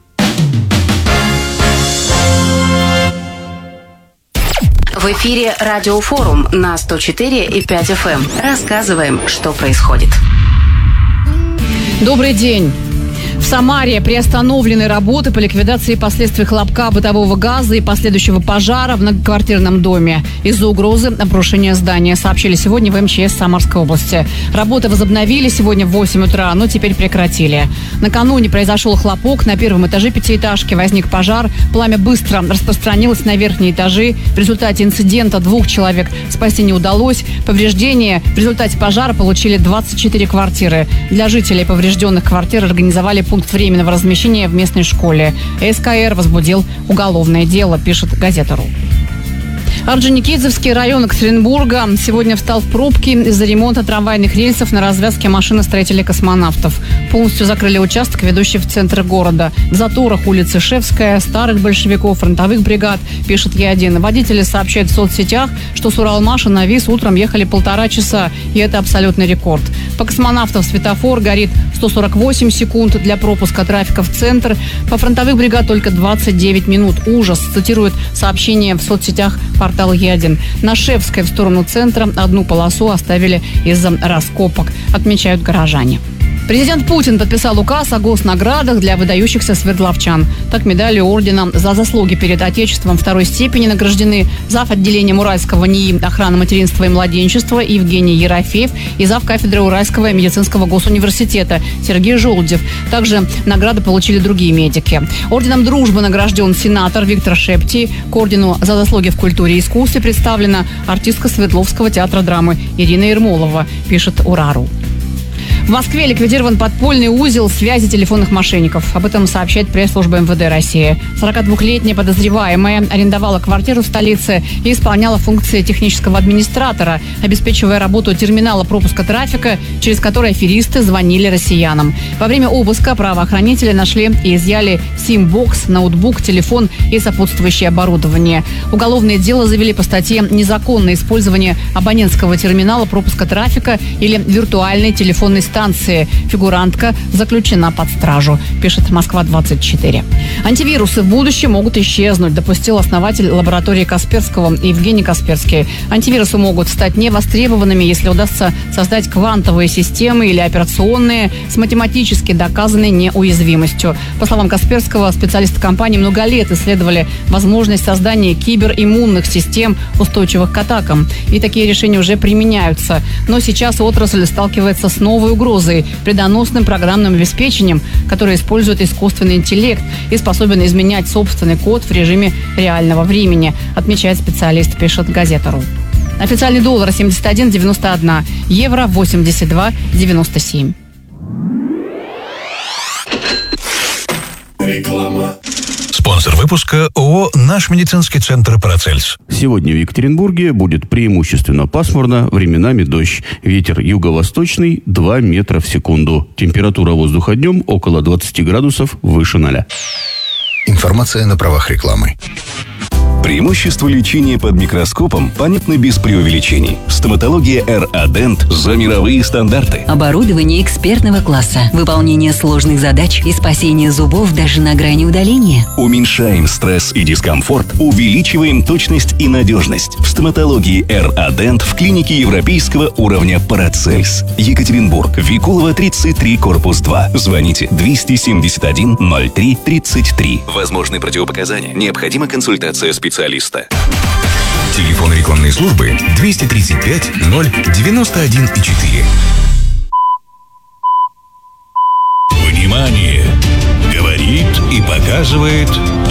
Speaker 9: В эфире Радиофорум на сто четыре и пять эф эм. Рассказываем, что происходит.
Speaker 10: Добрый день. В Самаре приостановлены работы по ликвидации последствий хлопка бытового газа и последующего пожара в многоквартирном доме из-за угрозы обрушения здания, сообщили сегодня в эм че эс Самарской области. Работы возобновили сегодня в восемь утра, но теперь прекратили. Накануне произошел хлопок. На первом этаже пятиэтажки возник пожар. Пламя быстро распространилось на верхние этажи. В результате инцидента двух человек спасти не удалось. Повреждения в результате пожара получили двадцать четыре квартиры. Для жителей поврежденных квартир организовали пункт временного размещения в местной школе. эс ка эр возбудил уголовное дело, пишет «Газета.ру». Орджоникидзевский район Екатеринбурга сегодня встал в пробки из-за ремонта трамвайных рельсов на развязке машиностроителей космонавтов. Полностью закрыли участок, ведущий в центр города. В заторах улицы Шевская, старых большевиков, фронтовых бригад, пишет Е один. Водители сообщают в соцсетях, что с Уралмаша на ВИЗ утром ехали полтора часа, и это абсолютный рекорд. По космонавтам светофор горит сто сорок восемь секунд для пропуска трафика в центр. По фронтовых бригад только двадцать девять минут. Ужас, цитирует сообщение в соцсетях портал Е один. На Шевской в сторону центра одну полосу оставили из-за раскопок, отмечают горожане. Президент Путин подписал указ о госнаградах для выдающихся свердловчан. Так, медалью ордена за заслуги перед Отечеством второй степени награждены зав. Отделением Уральского НИИ охраны материнства и младенчества Евгений Ерофеев и зав. Кафедры Уральского медицинского госуниверситета Сергей Желудев. Также награды получили другие медики. Орденом дружбы награжден сенатор Виктор Шепти. К ордену за заслуги в культуре и искусстве представлена артистка Свердловского театра драмы Ирина Ермолова, пишет Урару. В Москве ликвидирован подпольный узел связи телефонных мошенников. Об этом сообщает пресс-служба эм вэ дэ России. сорокадвухлетняя подозреваемая арендовала квартиру в столице и исполняла функции технического администратора, обеспечивая работу терминала пропуска трафика, через который аферисты звонили россиянам. Во время обыска правоохранители нашли и изъяли сим-бокс, ноутбук, телефон и сопутствующее оборудование. Уголовное дело завели по статье «Незаконное использование абонентского терминала пропуска трафика или виртуальной телефонной станции». Фигурантка заключена под стражу, пишет Москва двадцать четыре. Антивирусы в будущем могут исчезнуть, допустил основатель лаборатории Касперского Евгений Касперский. Антивирусы могут стать невостребованными, если удастся создать квантовые системы или операционные с математически доказанной неуязвимостью. По словам Касперского, специалисты компании много лет исследовали возможность создания кибериммунных систем, устойчивых к атакам. И такие решения уже применяются. Но сейчас отрасль сталкивается с новой угрозой – вредоносным программным обеспечением, которое использует искусственный интеллект и способен изменять собственный код в режиме реального времени, отмечает специалист, пишет Газета.ру. Официальный доллар семьдесят один девяносто один, евро восемьдесят два девяносто семь.
Speaker 6: Реклама. Спонсор выпуска ООО «Наш медицинский центр Парацельс».
Speaker 1: Сегодня в Екатеринбурге будет преимущественно пасмурно, временами дождь. Ветер юго-восточный два метра в секунду. Температура воздуха днем около двадцати градусов выше ноля.
Speaker 6: Информация на правах рекламы. Преимущество лечения под микроскопом понятны без преувеличений. Стоматология эр а Dent за мировые стандарты.
Speaker 11: Оборудование экспертного класса, выполнение сложных задач и спасение зубов даже на грани удаления.
Speaker 6: Уменьшаем стресс и дискомфорт, увеличиваем точность и надежность. В стоматологии эр а Dent в клинике европейского уровня Парацельс. Екатеринбург, Викулова, тридцать три, корпус два. Звоните двести семьдесят один ноль три тридцать три. Возможны противопоказания. Необходима консультация специалиста. Телефон рекламной службы двести тридцать пять ноль девяносто один четыре. Внимание! Говорит и показывает